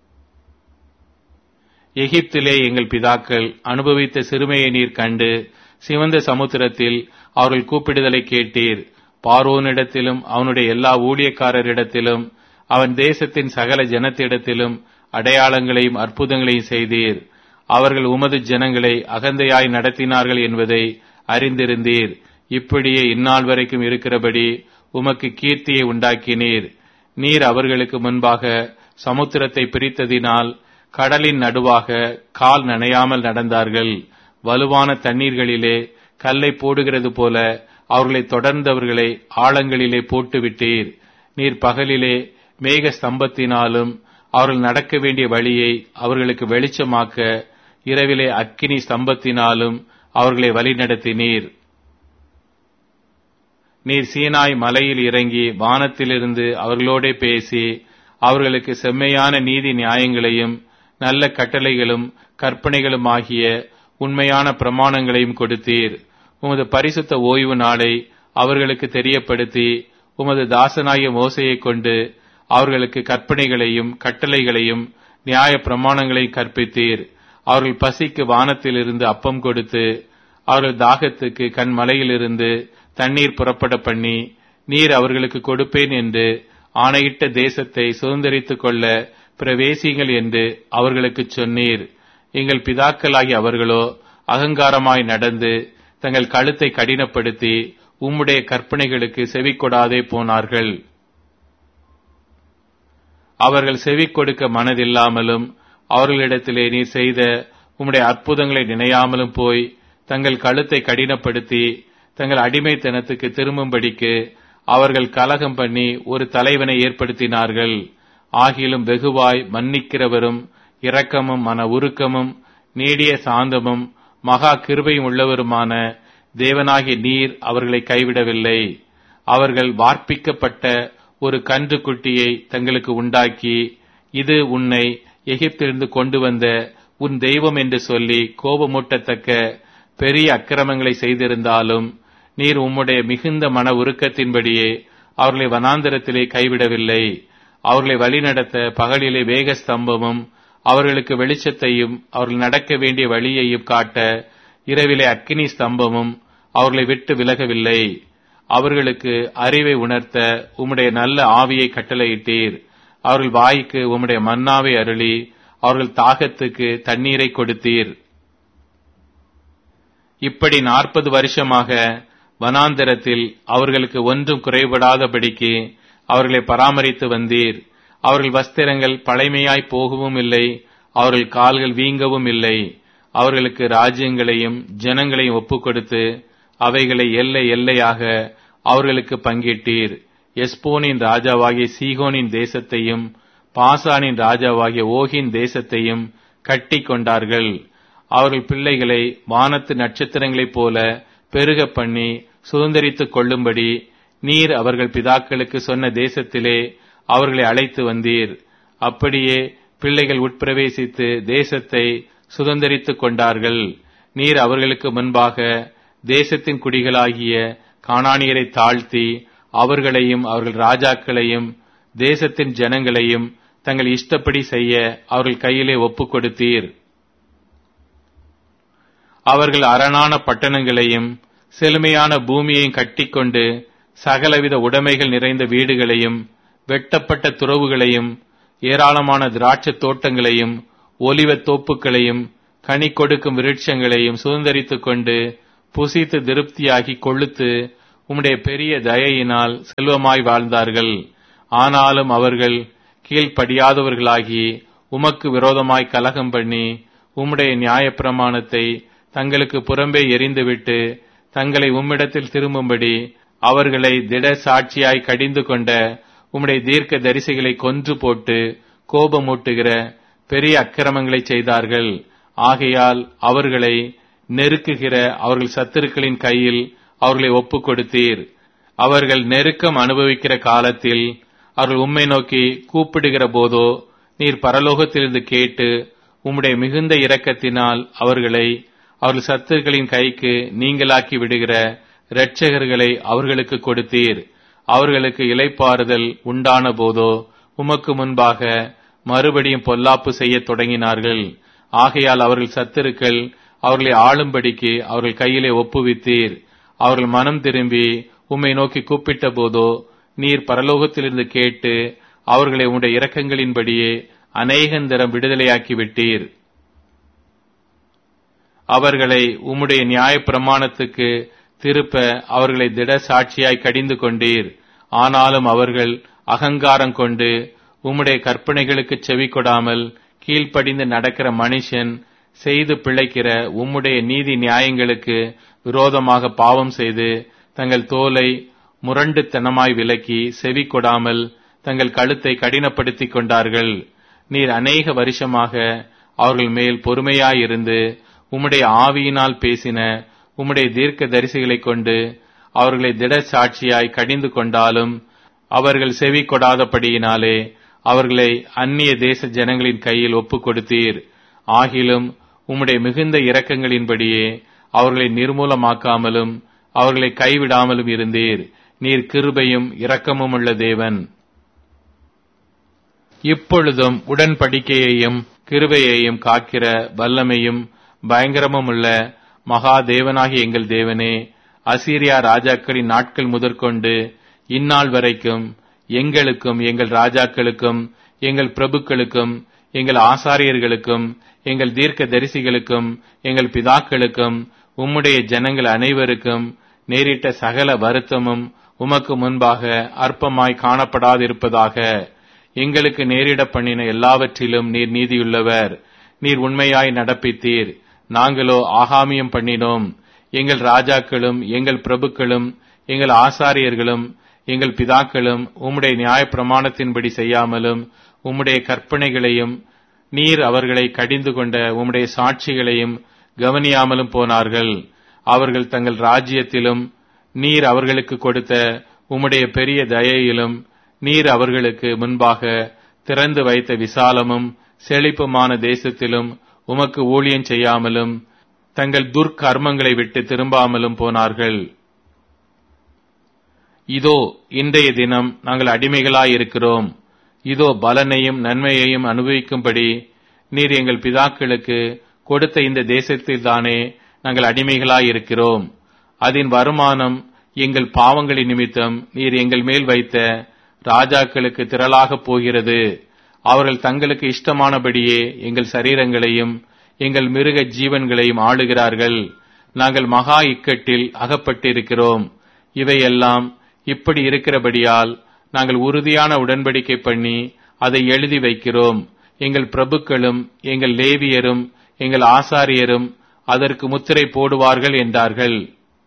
எகிப்திலே எங்கள் பிதாக்கள் அனுபவித்த சிறுமையை நீர் கண்டு சிவந்த சமுத்திரத்தில் அவர்கள் கூப்பிடுதலை கேட்டீர். பார்வோனிடத்திலும் அவனுடைய எல்லா ஊழியக்காரரிடத்திலும் அவன் தேசத்தின் சகல ஜனத்திடத்திலும் அடையாளங்களையும் அற்புதங்களையும் செய்தீர். அவர்கள் உமது ஜனங்களை அகந்தையாய் நடத்தினார்கள் என்பதை அறிந்திருந்தீர். இப்படியே இந்நாள் வரைக்கும் இருக்கிறபடி உமக்கு கீர்த்தியை உண்டாக்கினீர். நீர் அவர்களுக்கு முன்பாக சமுத்திரத்தை பிரித்ததினால் கடலின் நடுவாக கால் நனையாமல் நடந்தார்கள். வலுவான தண்ணீர்களிலே கல்லை போடுகிறது போல அவர்களை தொடர்ந்தவர்களை ஆழங்களிலே போட்டுவிட்டீர். நீர் பகலிலே மேக ஸ்தம்பத்தினாலும் அவர்கள் நடக்க வேண்டிய வழியை அவர்களுக்கு வெளிச்சமாக்க இரவிலே அக்கினி ஸ்தம்பத்தினாலும் அவர்களை வழிநடத்தினீர். நீர் சீனாய் மலையில் இறங்கி வானத்திலிருந்து அவர்களோடே பேசி அவர்களுக்கு செம்மையான நீதி நியாயங்களையும் நல்ல கட்டளைகளும் கற்பனைகளும் ஆகிய உண்மையான பிரமாணங்களையும் கொடுத்தீர். உமது பரிசுத்த ஓய்வு நாளை அவர்களுக்கு தெரியப்படுத்தி உமது தாசனாகிய மோசையை கொண்டு அவர்களுக்கு கற்பனைகளையும் கட்டளைகளையும் நியாய பிரமாணங்களையும் கற்பித்தீர். அவர்கள் பசிக்கு வானத்திலிருந்து அப்பம் கொடுத்து அவர்கள் தாகத்துக்கு கண்மலையிலிருந்து தண்ணீர் புறப்பட பண்ணி நீர் அவர்களுக்கு கொடுப்பேன் என்று ஆணையிட்ட தேசத்தை சுதந்தரித்துக் கொள்ள பிரவேசிங்கள் என்று அவர்களுக்கு சொன்னீர். எங்கள் பிதாக்களாகி அவர்களோ அகங்காரமாய் நடந்து தங்கள் கழுத்தை கடினப்படுத்தி உம்முடைய கற்பனைகளுக்கு செவிக்கொடாதே போனார்கள். அவர்கள் செவி கொடுக்க மனதில்லாமலும் அவர்களிடத்திலே நீர் செய்த உம்முடைய அற்புதங்களை நினையாமலும் போய் தங்கள் கழுத்தை கடினப்படுத்தி தங்கள் அடிமைத்தனத்துக்கு திரும்பும்படிக்கு அவர்கள் கலகம் பண்ணி ஒரு தலைவனை ஏற்படுத்தினார்கள். ஆகிலும் வெகுவாய் மன்னிக்கிறவரும் இரக்கமும் மன உருக்கமும் நீடிய சாந்தமும் மகா கிருபையும் உள்ளவருமான தேவனாகிய நீர் அவர்களை கைவிடவில்லை. அவர்கள் வார்ப்பிக்கப்பட்ட ஒரு கன்று குட்டியை தங்களுக்கு உண்டாக்கி, இது உன்னை எகிப்திலிருந்து கொண்டு வந்த உன் தெய்வம் என்று சொல்லி கோபமூட்டத்தக்க பெரிய அக்கிரமங்களை செய்திருந்தாலும் நீர் உம்முடைய மிகுந்த மன உருக்கத்தின்படியே அவர்களை வனாந்தரத்திலே கைவிடவில்லை. அவர்களை வழிநடத்த பகலிலே வேக ஸ்தம்பமும் அவர்களுக்கு வெளிச்சத்தையும் அவர்கள் நடக்க வேண்டிய வழியையும் காட்ட இரவிலே அக்கினி ஸ்தம்பமும் அவர்களை விட்டு விலகவில்லை. அவர்களுக்கு அறிவை உணர்த்த உம்முடைய நல்ல ஆவியை கட்டளையிட்டீர். அவர்கள் வாய்க்கு உம்முடைய மன்னாவை அருளி அவர்கள் தாகத்துக்கு தண்ணீரை கொடுத்தீர். இப்படி 40 வருஷமாக வனாந்தரத்தில் அவர்களுக்கு ஒன்றும் குறைபடாதபடிக்கு அவர்களை பராமரித்து வந்தீர். அவர்கள் வஸ்திரங்கள் பழைமையாய் போகவும் இல்லை, அவர்கள் கால்கள் வீங்கவும் இல்லை. அவர்களுக்கு ராஜ்யங்களையும் ஜனங்களையும் ஒப்புக் கொடுத்து அவைகளை எல்லை எல்லையாக அவர்களுக்கு பங்கிட்டீர். எஸ்போனின் ராஜாவாகிய சீகோனின் தேசத்தையும் பாசானின் ராஜாவாகிய ஓகின் தேசத்தையும் கட்டி கொண்டார்கள். அவர்கள் பிள்ளைகளை வானத்து நட்சத்திரங்களைப் போல பெருக பண்ணி சுதந்தரித்துக் கொள்ளும்படி நீர் அவர்கள் பிதாக்களுக்கு சொன்ன தேசத்திலே அவர்களை அழைத்து வந்தீர். அப்படியே பிள்ளைகள் உட்பிரவேசித்து தேசத்தை சுதந்தரித்துக் கொண்டார்கள். நீர் அவர்களுக்கு முன்பாக தேசத்தின் குடிகளாகிய கானானியரை தாழ்த்தி அவர்களையும் அவர்கள் ராஜாக்களையும் தேசத்தின் ஜனங்களையும் தங்கள் இஷ்டப்படி செய்ய அவர்கள் கையிலே ஒப்புக் கொடுத்தீர். அவர்கள் அரணான பட்டணங்களையும் செழுமையான பூமியையும் கட்டிக்கொண்டு சகலவித உடைமைகள் நிறைந்த வீடுகளையும் வெட்டப்பட்ட துறவுகளையும் ஏராளமான திராட்சை தோட்டங்களையும் ஒலிவத் தோப்புகளையும் கனி கொடுக்கும் விருட்சங்களையும் சுதந்தரித்துக் கொண்டு புசித்து திருப்தியாகி கொழுத்து உம்முடைய பெரிய தயையினால் செல்வமாய் வாழ்ந்தார்கள். ஆனாலும் அவர்கள் கீழ்ப்படியாதவர்களாகி உமக்கு விரோதமாய் கலகம் பண்ணி உம்முடைய நியாயப்பிரமாணத்தை தங்களுக்கு புறம்பே எறிந்துவிட்டு தங்களை உம்மிடத்தில் திரும்பும்படி அவர்களை திட சாட்சியாய் கடிந்து கொண்ட உம்முடைய தீர்க்க தரிசிகளை கொன்று போட்டு கோபமூட்டுகிற பெரிய அக்கிரமங்களை செய்தார்கள். ஆகையால் அவர்களை நெருக்குகிற அவர்கள் சத்துருக்களின் கையில் அவர்களை ஒப்புக் கொடுத்தீர். அவர்கள் நெருக்கம் அனுபவிக்கிற காலத்தில் அவர்கள் உம்மை நோக்கி கூப்பிடுகிற போதோ நீர் பரலோகத்திலிருந்து கேட்டு உம்முடைய மிகுந்த இரக்கத்தினால் அவர்கள் சத்துருக்களின் கைக்கு நீங்களாக்கி விடுகிற இரட்சகர்களை அவர்களுக்கு கொடுத்தீர். அவர்களுக்கு இளைப்பாறுதல் உண்டான போதோ உமக்கு முன்பாக மறுபடியும் பொல்லாப்பு செய்ய தொடங்கினார்கள். ஆகையால் அவர்கள் சத்துருக்கள் அவர்களை ஆளும்படிக்கு அவர்கள் கையிலே ஒப்புவித்தீர். அவர்கள் மனம் திரும்பி உம்மை நோக்கி கூப்பிட்ட போதோ நீர் பரலோகத்திலிருந்து கேட்டு அவர்களை உம்முடைய இரக்கங்களின்படியே அநேகந்தரம் விடுதலையாக்கி விட்டீர். அவர்களை உம்முடைய நியாயப்பிரமாணத்துக்கு திருப்ப அவர்களை திட சாட்சியாய் கடிந்து கொண்டீர். ஆனாலும் அவர்கள் அகங்காரம் கொண்டு உம்முடைய கற்பனைகளுக்கு செவி கொடாமல் கீழ்ப்படிந்து நடக்கிற மனுஷன் செய்து பிழைக்கிற உம்முடைய நீதி நியாயங்களுக்கு விரோதமாக பாவம் செய்து தங்கள் தோலை முரண்டுத்தனமாய் விலக்கி செவி கொடாமல் தங்கள் கழுத்தை கடினப்படுத்திக் கொண்டார்கள். நீர் அநேக வருஷமாக அவர்கள் மேல் பொறுமையாயிருந்து உம்முடைய ஆவியினால் பேசின உம்முடைய தீர்க்க தரிசிகளை கொண்டு அவர்களை திட சாட்சியாய் கடிந்து கொண்டாலும் அவர்கள் செவி கொடாதபடியினாலே அவர்களை அந்நிய தேச ஜனங்களின் கையில் ஒப்புக் கொடுத்தீர். ஆகிலும் உம்முடைய மிகுந்த இரக்கங்களின்படியே அவர்களை நிர்மூலமாக்காமலும் அவர்களை கைவிடாமலும் இருந்தீர். நீர் கிருபையும் இரக்கமும் உள்ள தேவன். இப்பொழுதும் உடன்படிக்கையையும் கிருபையையும் காக்கிற வல்லமையும் பயங்கரமும் உள்ள மகா தேவனாகிய எங்கள் தேவனே, அசீரியா ராஜாக்களின் நாட்கள் முதற்கொண்டு இந்நாள் வரைக்கும் எங்களுக்கும் எங்கள் ராஜாக்களுக்கும் எங்கள் பிரபுக்களுக்கும் எங்கள் ஆசாரியர்களுக்கும் எங்கள் தீர்க்க தரிசிகளுக்கும் எங்கள் பிதாக்களுக்கும் உம்முடைய ஜனங்கள் அனைவருக்கும் நேரிட்ட சகல வருத்தமும் உமக்கு முன்பாக அற்பமாய் காணப்படாதிருப்பதாக. எங்களுக்கு நேரிட பண்ணின எல்லாவற்றிலும் நீர் நீதியுள்ளவர். நீர் உண்மையாய் நடப்பித்தீர். நாங்களோ ஆகாமியம் பண்ணினோம். எங்கள் ராஜாக்களும் எங்கள் பிரபுக்களும் எங்கள் ஆசாரியர்களும் எங்கள் பிதாக்களும் உம்முடைய நியாயப்பிரமாணத்தின்படி செய்யாமலும் உம்முடைய கற்பனைகளையும் நீர் அவர்களை கடிந்து கொண்ட உம்முடைய சாட்சிகளையும் கவனியாமலும் போனார்கள். அவர்கள் தங்கள் ராஜ்யத்திலும் நீர் அவர்களுக்கு கொடுத்த உம்முடைய பெரிய தயையிலும் நீர் அவர்களுக்கு முன்பாக திறந்து வைத்த விசாலமும் செழிப்புமான தேசத்திலும் உமக்கு ஊழியம் செய்யாமலும் தங்கள் துர்க்கர்மங்களை விட்டு திரும்பாமலும் போனார்கள். இதோ இன்றைய தினம் நாங்கள் அடிமைகளாயிருக்கிறோம். இதோ பலனையும் நன்மையையும் அனுபவிக்கும்படி நீர் எங்கள் பிதாக்களுக்கு கொடுத்த இந்த தேசத்தில்தானே நாங்கள் அடிமைகளாயிருக்கிறோம். அதன் வருமானம் எங்கள் பாவங்களின் நிமித்தம் நீர் எங்கள் மேல் வைத்த ராஜாக்களுக்கு திரளாக போகிறது. அவர்கள் தங்களுக்கு இஷ்டமானபடியே எங்கள் சரீரங்களையும் எங்கள் மிருக ஜீவன்களையும் ஆளுகிறார்கள். நாங்கள் மகா இக்கட்டில் அகப்பட்டிருக்கிறோம். இவையெல்லாம் இப்படி இருக்கிறபடியால் நாங்கள் உறுதியான உடன்படிக்கை பண்ணி அதை எழுதி வைக்கிறோம். எங்கள் பிரபுக்களும் எங்கள் லேவியரும் எங்கள் ஆசாரியரும் அதற்கு முத்திரை போடுவார்கள் என்றார்கள்.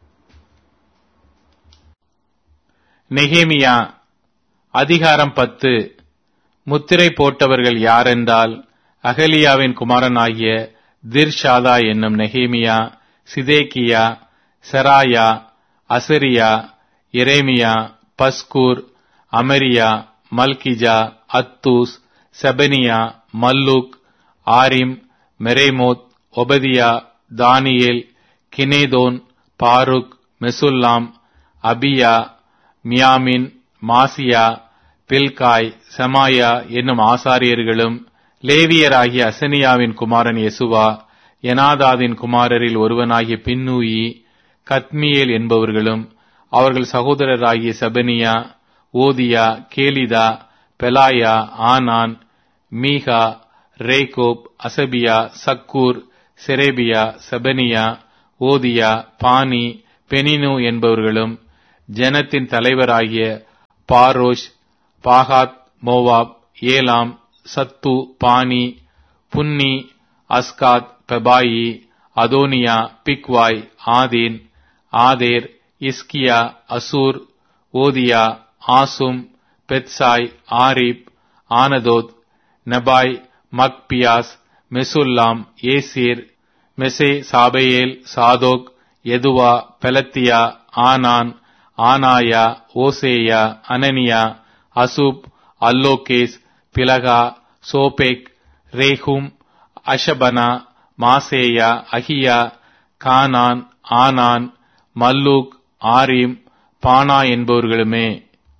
நெகேமியா அதிகாரம் 10. முத்திரை போட்டவர்கள் யாரென்றால் அகலியாவின் குமாரனாகிய திர்ஷாதா என்னும் நெகேமியா, சிதேக்கியா, செராயா, அசரியா, எரேமியா, பஸ்கூர், அமரியா, மல்கிஜா, அத்தூஸ், செபனியா, மல்லூக், ஆரிம், மெரேமோத், ஒபதியா, தானியேல், கினேதோன், பாருக், மெசுல்லாம், அபியா, மியாமின், மாசியா, பில்காய், செமாயா என்னும் ஆசாரியர்களும் லேவியராகிய அசனியாவின் குமாரன் யெசுவா, எனாதாதின் குமாரரில் ஒருவனாகிய பின்னூயி, கத்மியேல் என்பவர்களும் அவர்கள் சகோதரராகிய செபனியா, ஓதியா, கேலிதா, பெலாயா, ஆனான், மீகா, ரேகோப், அசபியா, சக்கூர், செரேபியா, செபனியா, ஓதியா, பானி, பெனினு என்பவர்களும், ஜனத்தின் தலைவராகிய பாரோஷ், பாகாத் மோவாப், ஏலாம், சத்து, பானி, புன்னி, அஸ்காத், பெபாயி, அதோனியா, பிக்வாய், ஆதீன், ஆதேர், இஸ்கியா, அசூர், ஓதியா, ஆசும், பெத்சாய், ஆரிப், ஆனதோத், நெபாய், மக்பியாஸ், மெசுல்லாம், ஏசீர், மெசே, சாபேயேல், சாதோக், எதுவா, பெலத்தியா, ஆனான், ஆனாயா, ஓசேயா, அனனியா, அசூப், அல்லோகேஸ், பிலகா, சோபேக், ரேஹும், அஷபனா, மாசேயா, அகியா, கானான், ஆனான், மல்லூக், ஆரீம், பானா என்பவர்களுமே.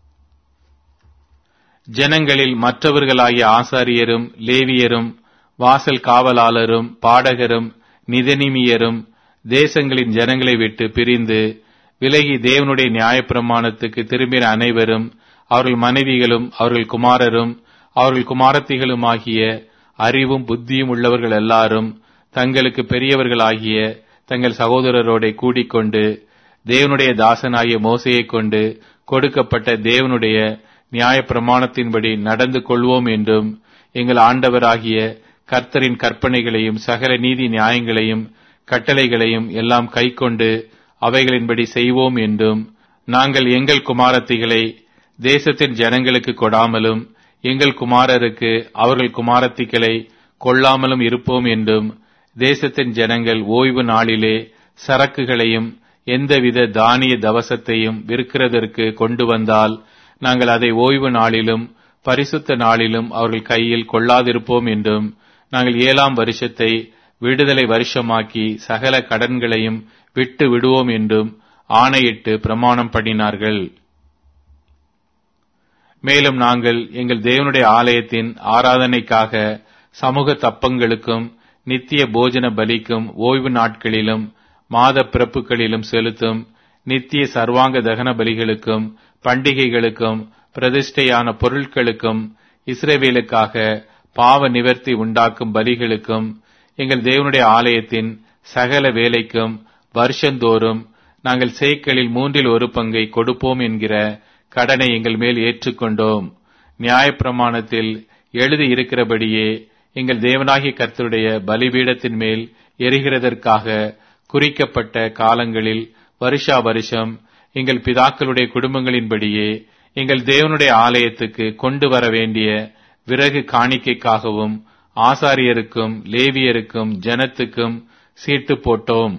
ஜனங்களில் மற்றவர்களாகிய ஆசாரியரும் லேவியரும் வாசல் காவலாளரும் பாடகரும் நிதனிமியரும் தேசங்களின் ஜனங்களை விட்டு பிரிந்து விலகி தேவனுடைய நியாயப்பிரமாணத்துக்கு திரும்பின அனைவரும், அவர்கள் மனைவிகளும் அவர்கள் குமாரரும் அவர்கள் குமாரத்திகளுமாகிய அறிவும் புத்தியும் உள்ளவர்கள் எல்லாரும் தங்களுக்கு பெரியவர்களாகிய தங்கள் சகோதரரோட கூடிக்கொண்டு தேவனுடைய தாசனாகிய மோசேயைக் கொண்டு கொடுக்கப்பட்ட தேவனுடைய நியாயப்பிரமாணத்தின்படி நடந்து கொள்வோம் என்றும், எங்கள் ஆண்டவராகிய கர்த்தரின் கற்பனைகளையும் சகல நீதி நியாயங்களையும் கட்டளைகளையும் எல்லாம் கைக்கொண்டு அவைகளின்படி செய்வோம் என்றும், நாங்கள் எங்கள் குமாரத்திகளை தேசத்தின் ஜனங்களுக்கு கொடாமலும் எங்கள் குமாரருக்கு அவர்கள் குமாரத்திகளை கொள்ளாமலும் இருப்போம் என்றும், தேசத்தின் ஜனங்கள் ஓய்வு நாளிலே சரக்குகளையும் எந்தவித தானிய தவசத்தையும் விற்கிறதற்கு கொண்டு வந்தால் நாங்கள் அதை ஓய்வு நாளிலும் பரிசுத்த நாளிலும் அவர்கள் கையில் கொள்ளாதிருப்போம் என்றும், நாங்கள் 7ஆம் வருஷத்தை விடுதலை வருஷமாக்கி சகல கடன்களையும் விட்டு விடுவோம் என்றும் ஆணையிட்டு பிரமாணம் பண்ணினார்கள். மேலும் நாங்கள் எங்கள் தேவனுடைய ஆலயத்தின் ஆராதனைக்காக சமூக தப்பங்களுக்கும் நித்திய போஜன பலிக்கும் ஓய்வு நாட்களிலும் மாத பிறப்புகளிலும் செலுத்தும் நித்திய சர்வாங்க தகன பலிகளுக்கும் பண்டிகைகளுக்கும் பிரதிஷ்டையான பொருட்களுக்கும் இஸ்ரவேலுக்காக பாவ நிவர்த்தி உண்டாக்கும் பலிகளுக்கும் எங்கள் தேவனுடைய ஆலயத்தின் சகல வேலைக்கும் வருஷந்தோறும் நாங்கள் சேக்கலில் 1/3 கொடுப்போம் என்கிற கடனை எங்கள் மேல் ஏற்றுக்கொண்டோம். நியாயப்பிரமாணத்தில் எழுதி இருக்கிறபடியே எங்கள் தேவனாகிய கர்த்தருடைய பலிபீடத்தின் மேல் எரிகிறதற்காக குறிக்கப்பட்ட காலங்களில் வருஷா வருஷம் எங்கள் பிதாக்களுடைய குடும்பங்களின்படியே எங்கள் தேவனுடைய ஆலயத்துக்கு கொண்டு வர வேண்டிய விறகு காணிக்கைக்காகவும் ஆசாரியருக்கும் லேவியருக்கும் ஜனத்துக்கும் சீட்டு போட்டோம்.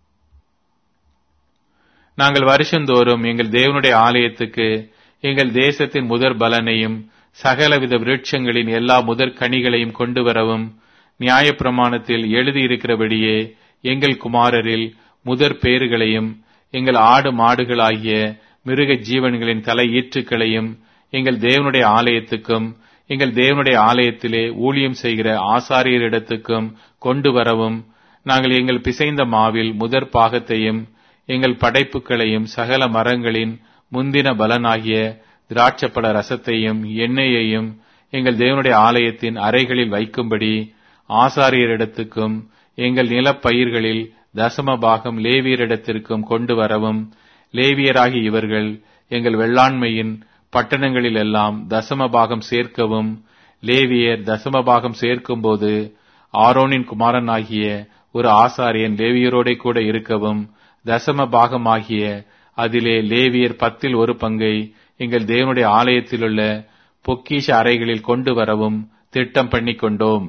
நாங்கள் வருஷந்தோறும் எங்கள் தேவனுடைய ஆலயத்துக்கு எங்கள் தேசத்தின் முதற் பலனையும் சகலவித விருட்சங்களின் எல்லா முதற் கனிகளையும் கொண்டு வரவும், நியாயப்பிரமாணத்தில் எழுதியிருக்கிறபடியே எங்கள் குமாரரில் முதற் பேறுகளையும் எங்கள் ஆடு மாடுகளாகிய மிருக ஜீவன்களின் தலை ஈற்றுக்களையும் எங்கள் தேவனுடைய ஆலயத்துக்கும் எங்கள் தேவனுடைய ஆலயத்திலே ஊழியம் செய்கிற ஆசாரியரிடத்துக்கும் கொண்டு வரவும், நாங்கள் எங்கள் பிசைந்த மாவில் முதற் பாகத்தையும் எங்கள் படைப்புகளையும் சகல மரங்களின் முந்தின பலனாகிய திராட்சப்பழ ரசத்தையும் எண்ணெயையும் எங்கள் தேவனுடைய ஆலயத்தின் அறைகளில் வைக்கும்படி ஆசாரியரிடத்துக்கும் எங்கள் நிலப்பயிர்களில் தசம பாகம் லேவியரிடத்திற்கும் கொண்டு வரவும், லேவியராகி இவர்கள் எங்கள் வெள்ளாண்மையின் பட்டணங்களில் எல்லாம் தசம பாகம் சேர்க்கவும், லேவியர் தசம பாகம் சேர்க்கும்போது ஆரோனின் குமாரனாகிய ஒரு ஆசாரியன் லேவியரோட கூட இருக்கவும், தசம பாகமாகிய அதிலே லேவியர் 1/10 எங்கள் தேவனுடைய ஆலயத்திலுள்ள பொக்கிஷ அறைகளில் கொண்டு வரவும் திட்டம் பண்ணிக்கொண்டோம்.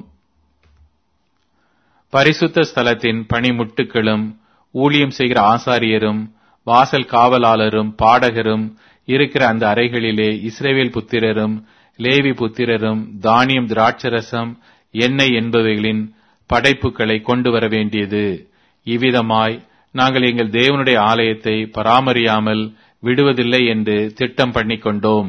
பரிசுத்த ஸ்தலத்தின் பணிமுட்டுகளும் ஊழியம் செய்கிற ஆசாரியரும் வாசல் காவலாளரும் பாடகரும் இருக்கிற அந்த அறைகளிலே இஸ்ரவேல் புத்திரரும் லேவி புத்திரரும் தானியம் திராட்சரசம் எண்ணெய் என்பவைகளின் படைப்புகளை கொண்டு வர வேண்டியது. இவ்விதமாய் நாங்கள் எங்கள் தேவனுடைய ஆலயத்தை பராமரியாமல் விடுவதில்லை என்று திட்டம் பண்ணிக்கொண்டோம்.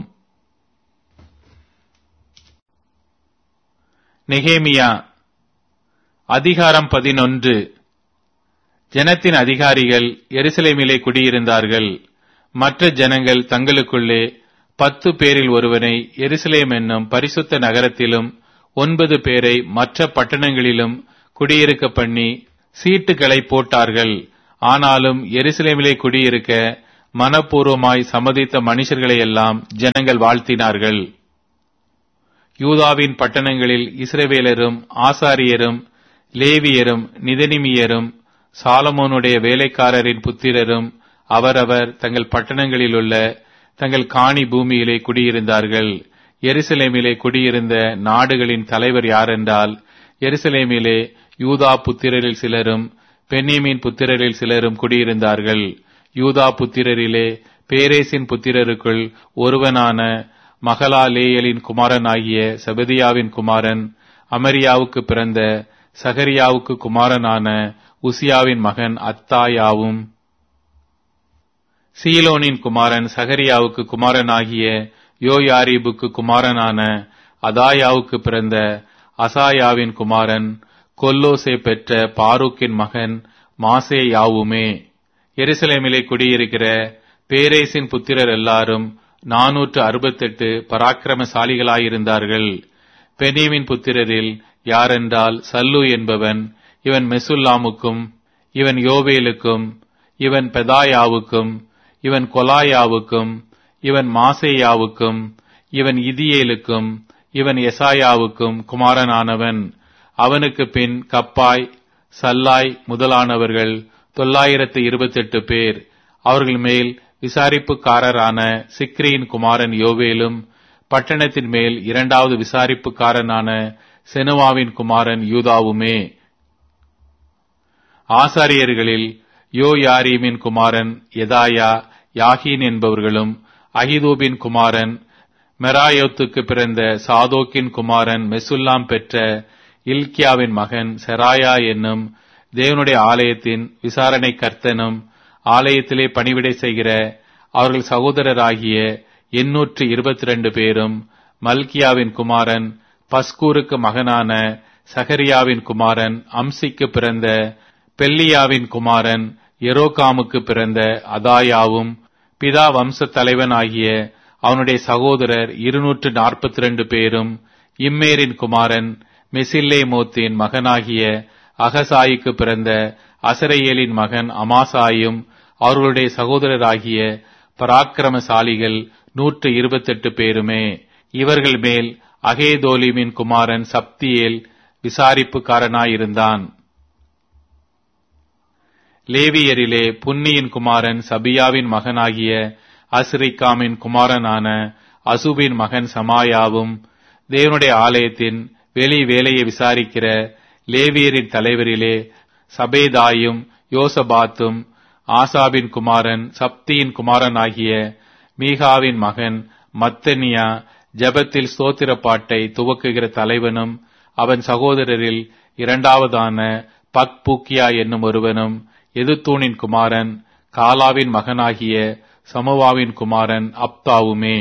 நெகேமியா அதிகாரம் 11. ஜனத்தின் அதிகாரிகள் எருசலேமிலே குடியிருந்தார்கள். மற்ற ஜனங்கள் தங்களுக்குள்ளே 10 பேரில் ஒருவனை எருசலேம் என்னும் பரிசுத்த நகரத்திலும் 9 பேரை மற்ற பட்டணங்களிலும் குடியிருக்க பண்ணி சீட்டுகளை போட்டார்கள். ஆனாலும் எருசலேமிலே குடியிருக்க மனப்பூர்வமாய் சம்மதித்த மனுஷர்களை எல்லாம் ஜனங்கள் வாழ்த்தினார்கள். யூதாவின் பட்டணங்களில் இஸ்ரவேலரும் ஆசாரியரும் லேவியரும் நிதனிமியரும் சாலமோனுடைய வேலைக்காரரின் புத்திரரும் அவரவர் தங்கள் பட்டணங்களிலுள்ள தங்கள் காணி பூமியிலே குடியிருந்தார்கள். எருசலேமிலே குடியிருந்த நாடுகளின் தலைவர் யாரென்றால், எருசலேமிலே யூதா புத்திரரில் சிலரும் பென்யமீன் புத்திரரில் சிலரும் குடியிருந்தார்கள். யூதா புத்திரரிலே பேரேசின் புத்திரருக்குள் ஒருவனான மகலாலேயலின் குமாரனாகிய செபதியாவின் குமாரன் அமரியாவுக்கு பிறந்த சகரியாவுக்கு குமாரனான உசியாவின் மகன் அத்தாயாவும், சீலோனின் குமாரன் சகரியாவுக்கு குமாரனாகிய யோயாரீபுக்கு குமாரனான அதாயாவுக்கு பிறந்த அசாயாவின் குமாரன் கொல்லோசே பெற்ற பாரூக்கின் மகன் மாசேயாவுமே. எருசலேமிலே குடியிருக்கிற பேரேசின் புத்திரர் எல்லாரும் 468 பராக்கிரமசாலிகளாயிருந்தார்கள். பென்யமீன் புத்திரரில் யாரென்றால், சல்லு என்பவன், இவன் மெசுல்லாமுக்கும், இவன் யோவேலுக்கும், இவன் பெதாயாவுக்கும், இவன் கொலாயாவுக்கும், இவன் மாசேயாவுக்கும், இவன் இதியேலுக்கும், இவன் எசாயாவுக்கும் குமாரனானவன். அவனுக்கு பின் கப்பாய், சல்லாய் முதலானவர்கள் 928 பேர். அவர்கள் மேல் விசாரிப்புக்காரரான சிக்ரியின் குமாரன் யோவேலும், பட்டணத்தின் மேல் 2வது விசாரிப்புக்காரனான செனுவாவின் குமாரன் யூதாவுமே. ஆசாரியர்களில் யோயாரீமின் குமாரன் எதாயா, யாகீன் என்பவர்களும், அகிதூபின் குமாரன் மெராயோத்துக்கு பிறந்த சாதோக்கின் குமாரன் மெசுல்லாம் பெற்ற இல்கியாவின் மகன் செராயா என்னும் தேவனுடைய ஆலயத்தின் விசாரணை கர்த்தனும், ஆலயத்திலே பணிவிடை செய்கிற அவர்கள் சகோதரராகிய 822 பேரும், மல்கியாவின் குமாரன் பஸ்கூருக்கு மகனான சகரியாவின் குமாரன் அம்சிக்கு பிறந்த பெல்லியாவின் குமாரன் எரோகாமுக்கு பிறந்த அதாயாவும், பிதா வம்ச தலைவன் ஆகிய அவனுடைய சகோதரர் 242 பேரும், இம்மேரின் குமாரன் மெசில்லேமோத்தின் மகனாகிய அகசாயிக்கு பிறந்த அசரையேலின் மகன் அமாசாயும், அவர்களுடைய சகோதரராகிய பராக்கிரமசாலிகள் 128 பேருமே. இவர்கள் மேல் அகேதோலிமின் குமாரன் சப்தியேல் விசாரிப்புக்காரனாயிருந்தான். லேவியரிலே புன்னியின் குமாரன் சபியாவின் மகனாகிய அஸ்ரிக்காமின் குமாரனான அசுபின் மகன் சமாயாவும், தேவனுடைய ஆலயத்தின் வெளி வேலையை விசாரிக்கிற லேவியரின் தலைவரிலே சபேதாயும் யோசபாத்தும், ஆசாபின் குமாரன் சப்தியின் குமாரனாகிய மீகாவின் மகன் மத்தனியா ஜெபத்தில் ஸ்தோத்திர பாட்டை துவக்குகிற தலைவனும், அவன் சகோதரரில் 2வதான பக்பூக்கியா என்னும் ஒருவனும், எதுத்தூனின் குமாரன் காலாவின் மகனாகிய சமவாவின் குமாரன் அப்தாவுமே.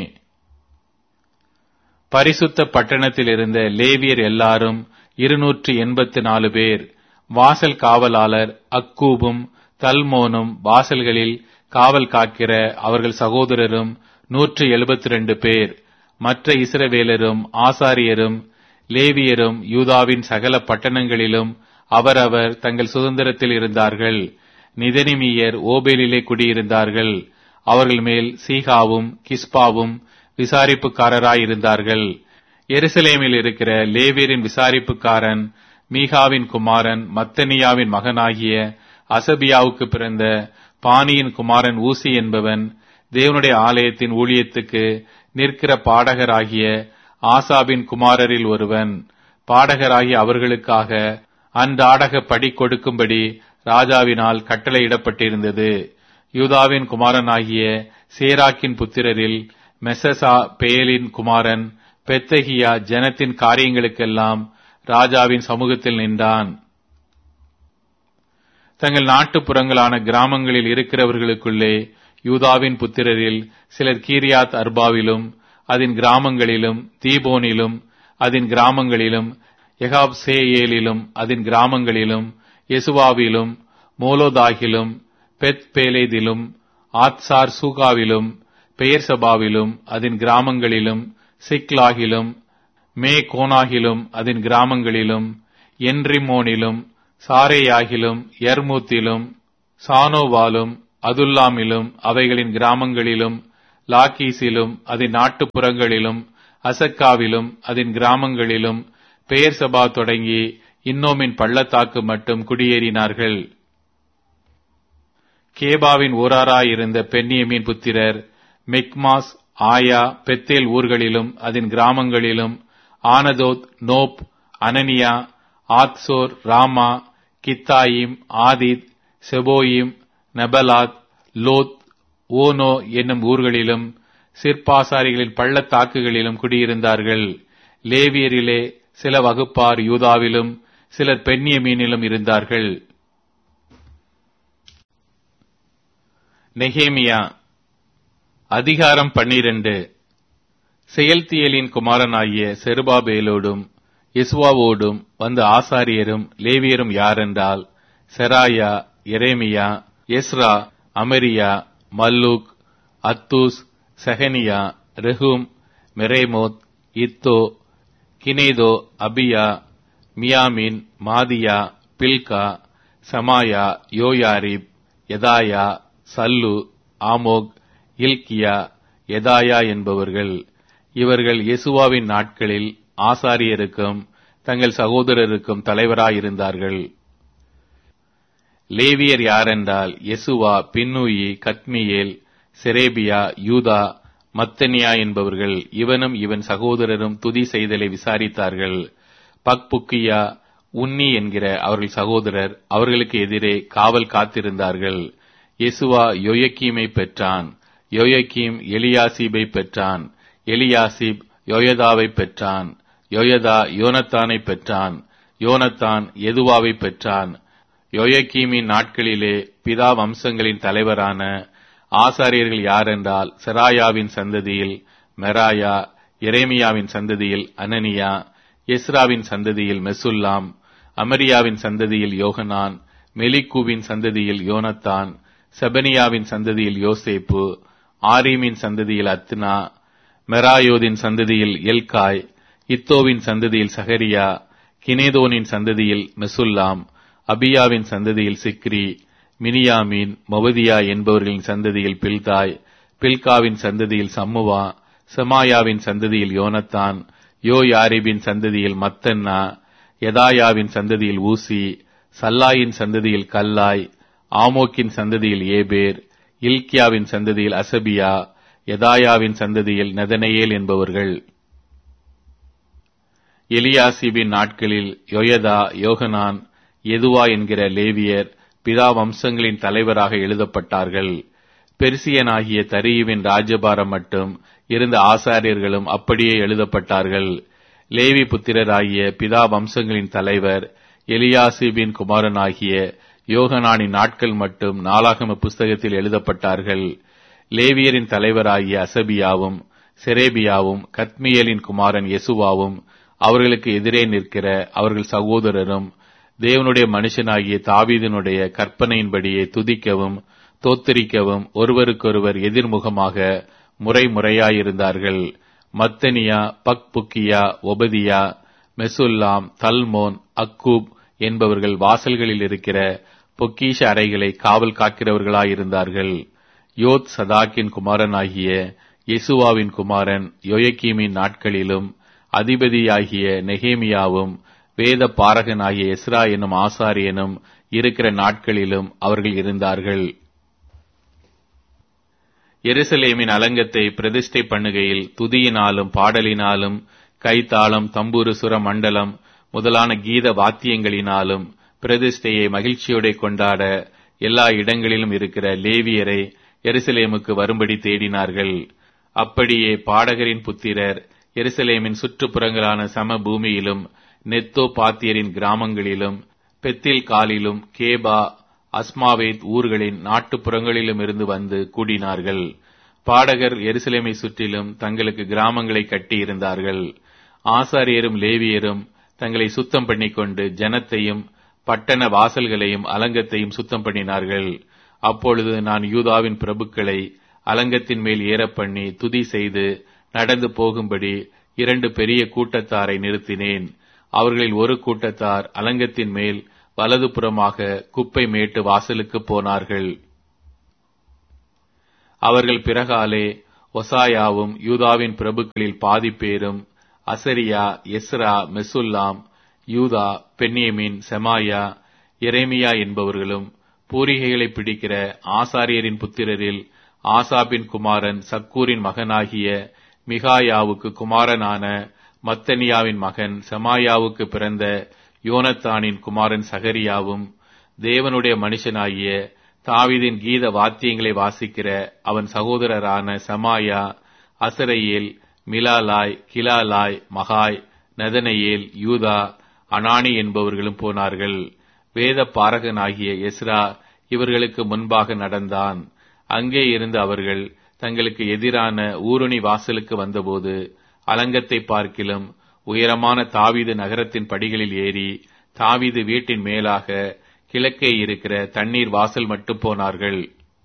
பரிசுத்த பட்டணத்தில் இருந்த லேவியர் எல்லாரும் 284 பேர். வாசல் காவலாளர் அக்கூபும் தல்மோனும், வாசல்களில் காவல் காக்கிற அவர்கள் சகோதரரும் 172 பேர். மற்ற இஸ்ரவேலரும் ஆசாரியரும் லேவியரும் யூதாவின் சகல பட்டணங்களிலும் அவரவர் தங்கள் சுதந்திரத்தில் இருந்தார்கள். நிதனிமியர் ஓபேலிலே குடியிருந்தார்கள். அவர்கள் மேல் சீகாவும் கிஸ்பாவும் விசாரிப்புக்காரராயிருந்தார்கள். எருசலேமில் இருக்கிற லேவியரின் விசாரிப்புக்காரன் மீகாவின் குமாரன் மத்தனியாவின் மகனாகிய அசபியாவுக்கு பிறந்த பானியின் குமாரன் ஊசி என்பவன், தேவனுடைய ஆலயத்தின் ஊழியத்துக்கு நிற்கிற பாடகராகிய ஆசாபின் குமாரரில் ஒருவன். பாடகராகிய அவர்களுக்காக அன்றாடக படி கொடுக்கும்படி ராஜாவினால் கட்டளையிடப்பட்டிருந்தது. யூதாவின் குமாரனாகிய சேராக்கின் புத்திரரில் மெசசா பேலின் குமாரன் பெத்தகியா ஜனத்தின் காரியங்களுக்கெல்லாம் ராஜாவின் சமூகத்தில் நின்றான். தங்கள் நாட்டுப்புறங்களான கிராமங்களில் இருக்கிறவர்களுக்குள்ளே யூதாவின் புத்திரரில் சிலர் கீரியாத் அர்பாவிலும் அதன் கிராமங்களிலும், தீபோனிலும் அதன் கிராமங்களிலும், எகாப்சேயேலிலும் அதன் கிராமங்களிலும், யெசுவாவிலும், மோலோதாகிலும், பெத் பேலேதிலும், ஆத்சார் சூகாவிலும், பெயர்சபாவிலும் அதன் கிராமங்களிலும், சிக்லாகிலும், மே கோனாகிலும் அதன் கிராமங்களிலும், என்ரிமோனிலும், சாரேயாகிலும், யர்மூத்திலும், சானோவாலும், அதுல்லாமிலும் அவைகளின் கிராமங்களிலும், லாக்கீசிலும் அதன் நாட்டுப்புறங்களிலும், அசக்காவிலும் அதன் கிராமங்களிலும், பெயர்சபா தொடங்கி இன்னோமின் பள்ளத்தாக்கு மட்டும் குடியேறினார்கள். கேபாவின் ஊராராயிருந்த பென்யமீன் புத்திரர் மிக்மாஸ், ஆயா, பெத்தேல் ஊர்களிலும் அதன் கிராமங்களிலும், ஆனதோத், நோப், அனனியா, ஆத்சோர், ராமா, கித்தாயிம், ஆதித், செபோயிம், நெபலாத், லோத், ஓனோ என்னும் ஊர்களிலும் சிற்பாசாரிகளின் பள்ளத்தாக்குகளிலும் குடியிருந்தார்கள். லேவியரிலே சில வகுப்பார் யூதாவிலும் சிலர் பென்யமீனிலும் இருந்தார்கள். நெகேமியா அதிகாரம் 12. செயல்தியேலின் குமாரனாகிய செருபாபேலோடும் யெசுவாவோடும் வந்த ஆசாரியரும் லேவியரும் யாரென்றால், செராயா, எரேமியா, எஸ்ரா, அமரியா, மல்லூக், அத்தூஸ், செகனியா, ரெஹூம், மெரேமோத், இத்தோ, கினேதோ, அபியா, மியாமின், மாதியா, பில்கா, சமாயா, யோயாரிப், யதாயா, சல்லு, ஆமோக், இல்கியா, யதாயா என்பவர்கள். இவர்கள் யெசுவாவின் நாட்களில் ஆசாரியருக்கும் தங்கள் சகோதரருக்கும் தலைவராயிருந்தார்கள். லேவியர் யாரென்றால், யெசுவா, பின்னூயி, கத்மியேல், செரேபியா, யூதா, மத்தனியா என்பவர்கள். இவனும் இவன் சகோதரரும் துதி செய்தலை விசாரித்தார்கள். பக்புக்கியா, உன்னி என்கிற அவர்கள் சகோதரர் அவர்களுக்கு எதிரே காவல் காத்திருந்தார்கள். யெசுவா யோயக்கீமை பெற்றான். யோயக்கீம் எலியாசிபை பெற்றான். எலியாசிப் யோயதாவை பெற்றான். யோயதா யோனத்தானை பெற்றான். யோனத்தான் எதுவாவை பெற்றான். யோயக்கீமின் நாட்களிலே பிதா வம்சங்களின் தலைவரான ஆசாரியர்கள் யாரென்றால், செராயாவின் சந்ததியில் மெராயா, எரேமியாவின் சந்ததியில் அனனியா, எஸ்ராவின் சந்ததியில் மெசுல்லாம், அமரியாவின் சந்ததியில் யோகனான், மெலிக்கூவின் சந்ததியில் யோனத்தான், செபனியாவின் சந்ததியில் யோசேப்பு, ஆரீமின் சந்ததியில் அத்னா, மெராயோதின் சந்ததியில் எல்காய், இத்தோவின் சந்ததியில் சகரியா, கினேதோனின் சந்ததியில் மெசுல்லாம், அபியாவின் சந்ததியில் சிக்ரி, மினியாமீன், மொவதியா என்பவர்களின் சந்ததியில் பில்தாய், பில்காவின் சந்ததியில் சம்முவா, செமாயாவின் சந்ததியில் யோனத்தான், யோயாரிபின் சந்ததியில் மத்தன்னா, யதாயாவின் சந்ததியில் ஊசி, சல்லாயின் சந்ததியில் கல்லாய், ஆமோக்கின் சந்ததியில் ஏபேர், இல்கியாவின் சந்ததியில் அசபியா, யதாயாவின் சந்ததியில் நெதனெயேல் என்பவர்கள். எலியாசிபின் நாட்களில் யோயதா, யோகனான், எதுவா என்கிற லேவியர் பிதா வம்சங்களின் தலைவராக எழுதப்பட்டார்கள். பெர்சியனாகிய தரியுவின் ராஜபாரம் மட்டும் இருந்த ஆசாரியர்களும் அப்படியே எழுதப்பட்டார்கள். லேவி புத்திரராகிய பிதா வம்சங்களின் தலைவர் எலியாசிபின் குமாரனாகிய யோகனானின் நாட்கள் மட்டும் நாளாகம புஸ்தகத்தில் எழுதப்பட்டார்கள். லேவியரின் தலைவராகிய அசபியாவும் செரேபியாவும் கத்மியேலின் குமாரன் யெசுவாவும் அவர்களுக்கு எதிரே நிற்கிற அவர்கள் சகோதரரும் தேவனுடைய மனுஷனாகிய தாவீதினுடைய கற்பனையின்படியே துதிக்கவும் தோத்தரிக்கவும் ஒருவருக்கொருவர் எதிர்முகமாக முறையாயிருந்தார்கள். மத்தனியா, பக்புக்கியா, ஒபதியா, மெசுல்லாம், தல்மோன், அக்கூப் என்பவர்கள் வாசல்களில் இருக்கிற பொக்கீஷ அறைகளை காவல் காக்கிறவர்களாயிருந்தார்கள். யோத் சதாக்கின் குமாரனாகிய யெசுவாவின் குமாரன் யோயக்கீமின் நாட்களிலும் அதிபதியாகிய நெகேமியாவும் வேத பாரகனாகிய எஸ்ரா என்னும் ஆசாரியனும் இருக்கிற நாட்களிலும் அவர்கள் இருந்தார்கள். எருசலேமின் அலங்கத்தை பிரதிஷ்டை பண்ணுகையில் துதியினாலும் பாடலினாலும் கைத்தாளம், தம்புரு, சுர மண்டலம் முதலான கீத வாத்தியங்களினாலும் பிரதிஷ்டையை மகிழ்ச்சியோட கொண்டாட எல்லா இடங்களிலும் இருக்கிற லேவியரை எருசலேமுக்கு வரும்படி தேடினார்கள். அப்படியே பாடகரின் புத்திரர் எருசலேமின் சுற்றுப்புறங்களான சம பூமியிலும் நெத்தோ பாத்தியரின் கிராமங்களிலும் பெத்தில் காலிலும் கேபா, அஸ்மாவேத் ஊர்களின் நாட்டுப்புறங்களிலும் இருந்து வந்து கூடினார்கள். பாடகர் எருசலேமை சுற்றிலும் தங்களுக்கு கிராமங்களை கட்டி இருந்தார்கள். ஆசாரியரும் லேவியரும் தங்களை சுத்தம் பண்ணிக்கொண்டு ஜனத்தையும் பட்டண வாசல்களையும் அலங்கத்தையும் சுத்தம் பண்ணினார்கள். அப்பொழுது நான் யூதாவின் பிரபுக்களை அலங்கத்தின் மேல் ஏற பண்ணி துதி செய்து நடந்து போகும்படி 2 பெரிய கூட்டத்தாரை நிறுத்தினேன். அவர்களில் ஒரு கூட்டத்தார் அலங்கத்தின் மேல் வலதுபுறமாக குப்பை மேட்டு வாசலுக்கு போனார்கள். அவர்கள் பிறகாலே ஒசாயாவும் யூதாவின் பிரபுக்களில் பாதி பேரும், அசரியா, எஸ்ரா, மெசுல்லாம், யூதா, பென்யமீன், செமாயா, எரேமியா என்பவர்களும், பூரிகைகளை பிடிக்கிற ஆசாரியரின் புத்திரரில் ஆசாபின் குமாரன் சக்கூரின் மகனாகிய மிகாயாவுக்கு குமாரனான மத்தனியாவின் மகன் செமாயாவுக்கு பிறந்த யோனத்தானின் குமாரன் சகரியாவும், தேவனுடைய மனுஷனாகிய தாவீதின் கீத வாத்தியங்களை வாசிக்கிற அவன் சகோதரரான செமாயா, அசரையேல், மிலாலாய், கிலாலாய், மகாய், நதனையேல், யூதா, அனானி என்பவர்களும் போனார்கள். வேத பாரகனாகிய எஸ்ரா இவர்களுக்கு முன்பாக நடந்தான். அங்கே இருந்து அவர்கள் தங்களுக்கு எதிரான ஊருணி வாசலுக்கு வந்தபோது அலங்கத்தை பார்க்கிலும் உயரமான தாவீது நகரத்தின் படிகளில் ஏறி தாவீது வீட்டின் மேலாக கிழக்கே இருக்கிற தண்ணீர் வாசல் மட்டும் போனார்கள்.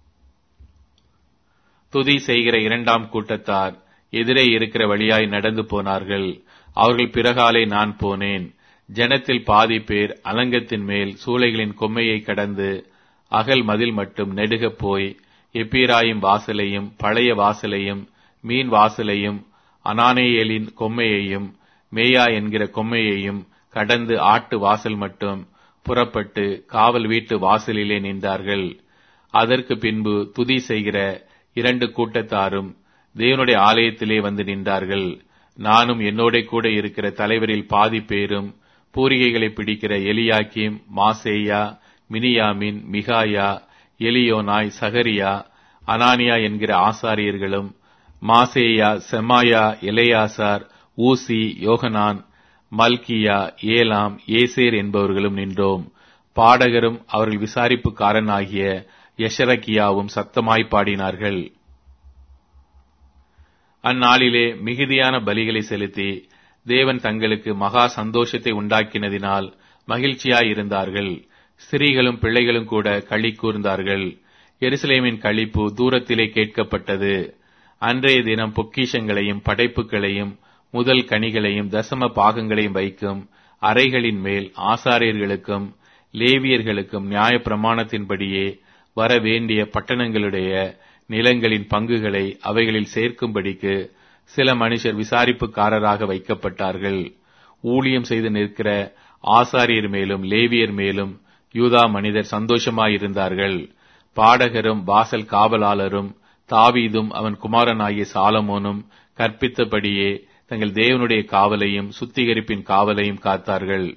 துதி செய்கிற 2ஆம் கூட்டத்தார் எதிரே இருக்கிற வழியாய் நடந்து போனார்கள். அவர்கள் பிறகாலே நான் போனேன். ஜனத்தில் பாதி பேர் அலங்கத்தின் மேல் சூளைகளின் கொம்மையை கடந்து அகல் மதில் மட்டும் நெடுகப் போய் எப்பிராயிம் வாசலையும் பழைய வாசலையும் மீன் வாசலையும் அனானேயேலின் கொம்மையையும் மேயா என்கிற கொம்மையையும் கடந்து ஆட்டு வாசல் மட்டும் புறப்பட்டு காவல் வீட்டு வாசலிலே நின்றார்கள். அதற்கு பின்பு துதி செய்கிற 2 கூட்டத்தாரும் தேவனுடைய ஆலயத்திலே வந்து நின்றார்கள். நானும் என்னோட கூட இருக்கிற தலைவரில் பாதி பேரும், பூரிகைகளை பிடிக்கிற எலியாக்கிம், மாசேயா, மினியாமின், மிகாயா, எலியோனாய், சகரியா, அனானியா என்கிற ஆசாரியர்களும், மாசேயா, செமாயா, எலெயாசார், ஊசி, யோகனான், மல்கியா, ஏலாம், ஏசேர் என்பவர்களும் நின்றோம். பாடகரும் அவர்கள் விசாரிப்புக்காரனாகிய யெஷரகியாவும் சத்தமாய் பாடினார்கள். அந்நாளிலே மிகுதியான பலிகளை செலுத்தி தேவன் தங்களுக்கு மகா சந்தோஷத்தை உண்டாக்கினதினால் மகிழ்ச்சியாயிருந்தார்கள். ஸ்திரீகளும் பிள்ளைகளும் கூட களி கூர்ந்தார்கள். எருசலேமின் களிப்பு தூரத்திலே கேட்கப்பட்டது. அன்றைய தினம் பொக்கிஷங்களையும் படைப்புகளையும் முதல் கனிகளையும் தசம பாகங்களையும் வைக்கும் அறைகளின் மேல் ஆசாரியர்களுக்கும் லேவியர்களுக்கும் நியாய பிரமாணத்தின்படியே வர வேண்டிய பட்டணங்களுடைய நிலங்களின் பங்குகளை அவைகளில் சேர்க்கும்படிக்கு சில மனுஷர் விசாரிப்புக்காரராக வைக்கப்பட்டார்கள். ஊழியம் செய்து நிற்கிற ஆசாரியர் மேலும் லேவியர் மேலும் யூதா மனிதர் சந்தோஷமாயிருந்தார்கள். பாடகரும் வாசல் காவலாளரும் தாவீதும் அவன் குமாரனாகிய சாலமோனும் கற்பித்தபடியே தங்கள் தேவனுடைய காவலையும் சுத்திகரிப்பின் காவலையும் காத்தார்கள்.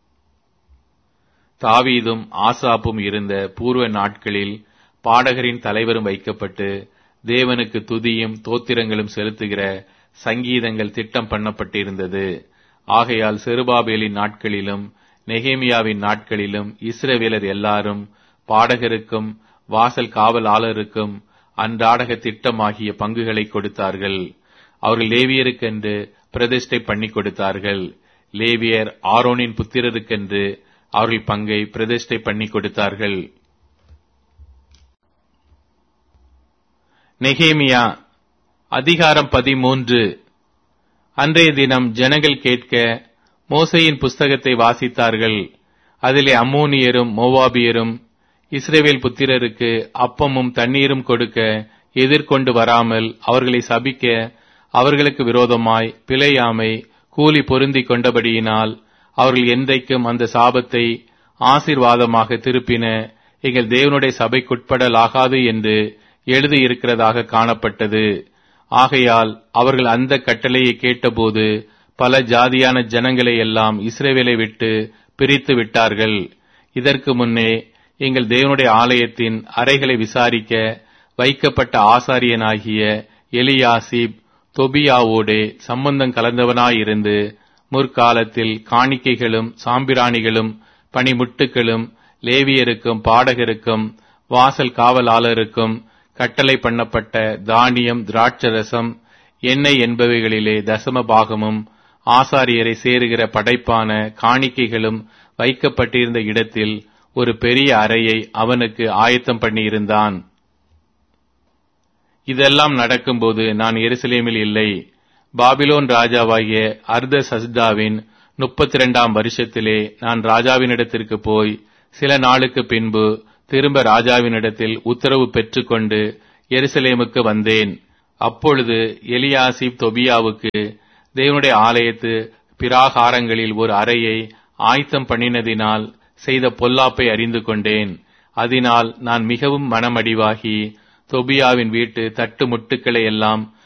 தாவீதும் ஆசாப்பும் இருந்த பூர்வ நாட்களில் பாடகரின் தலைவரும் வைக்கப்பட்டு தேவனுக்கு துதியும் தோத்திரங்களும் செலுத்துகிற சங்கீதங்கள் திட்டம் பண்ணப்பட்டிருந்தது. ஆகையால் செருபாபேலின் நாட்களிலும் நெகேமியாவின் நாட்களிலும் இஸ்ரவேலர் எல்லாரும் பாடகருக்கும் வாசல் காவலாளருக்கும் அன்றாடக திட்டமாகிய பங்குகளை கொடுத்தார்கள். அவர்கள் லேவியருக்கென்று பிரதிஷ்டை பண்ணி கொடுத்தார்கள். லேவியர் ஆரோனின் புத்திரருக்கென்று அவர்கள் பங்கை பிரதிஷ்டை பண்ணி கொடுத்தார்கள். நெகேமியா அதிகாரம் 13. அன்றைய தினம் ஜனங்கள் கேட்க மோசேயின் புஸ்தகத்தை வாசித்தார்கள். அதிலே அம்மோனியரும் மோவாபியரும் இஸ்ரவேல் புத்திரருக்கு அப்பமும் தண்ணீரும் கொடுக்க எதிர்கொண்டு வராமல் அவர்களை சபிக்க அவர்களுக்கு விரோதமாய் பிழையாமை கூலி பொருந்திக் கொண்டபடியினால் அவர்கள் என்றைக்கும் அந்த சாபத்தை ஆசீர்வாதமாக திருப்பின எங்கள் தேவனுடைய சபைக்குட்படலாகாது என்று எழுதியிருக்கிறதாக காணப்பட்டது. ஆகையால் அவர்கள் அந்த கட்டளையை கேட்டபோது பல ஜாதியான ஜனங்களை எல்லாம் இஸ்ரவேலை விட்டு பிரித்து விட்டார்கள். இதற்கு முன்னே எங்கள் தேவனுடைய ஆலயத்தின் அறைகளை விசாரிக்க வைக்கப்பட்ட ஆசாரியனாகிய எலியாசிப் தொபியாவோடே சம்பந்தம் கலந்தவனாயிருந்து முற்காலத்தில் காணிக்கைகளும் சாம்பிராணிகளும் பணிமுட்டுகளும் லேவியருக்கும் பாடகருக்கும் வாசல் காவலாளருக்கும் கட்டளை பண்ணப்பட்ட தானியம், திராட்சரசம், எண்ணெய் என்பவைகளிலே தசம பாகமும் ஆசாரியரை சேருகிற படைப்பான காணிக்கைகளும் வைக்கப்பட்டிருந்த இடத்தில் ஒரு பெரிய அறையை அவனுக்கு ஆயத்தம் பண்ணியிருந்தான். இதெல்லாம் நடக்கும்போது நான் எருசலேமில் இல்லை. பாபிலோன் ராஜாவாகிய அர்தசஷ்டாவின் 32ஆம் வருஷத்திலே நான் ராஜாவினிடத்திற்கு போய் சில நாளுக்கு பின்பு திரும்ப ராஜாவினிடத்தில் உத்தரவு பெற்றுக்கொண்டு எருசலேமுக்கு வந்தேன். அப்பொழுது எலியாசிப் தொபியாவுக்கு தேவனுடைய ஆலயத்து பிராகாரங்களில் ஒரு அறையை ஆயத்தம் பண்ணினதினால் செய்த பொல்லாப்பை அறிந்து கொண்டேன். அதனால் நான் மிகவும் மனமடிவாகி தொபியாவின் வீட்டு தட்டு முட்டுக்களை எல்லாம்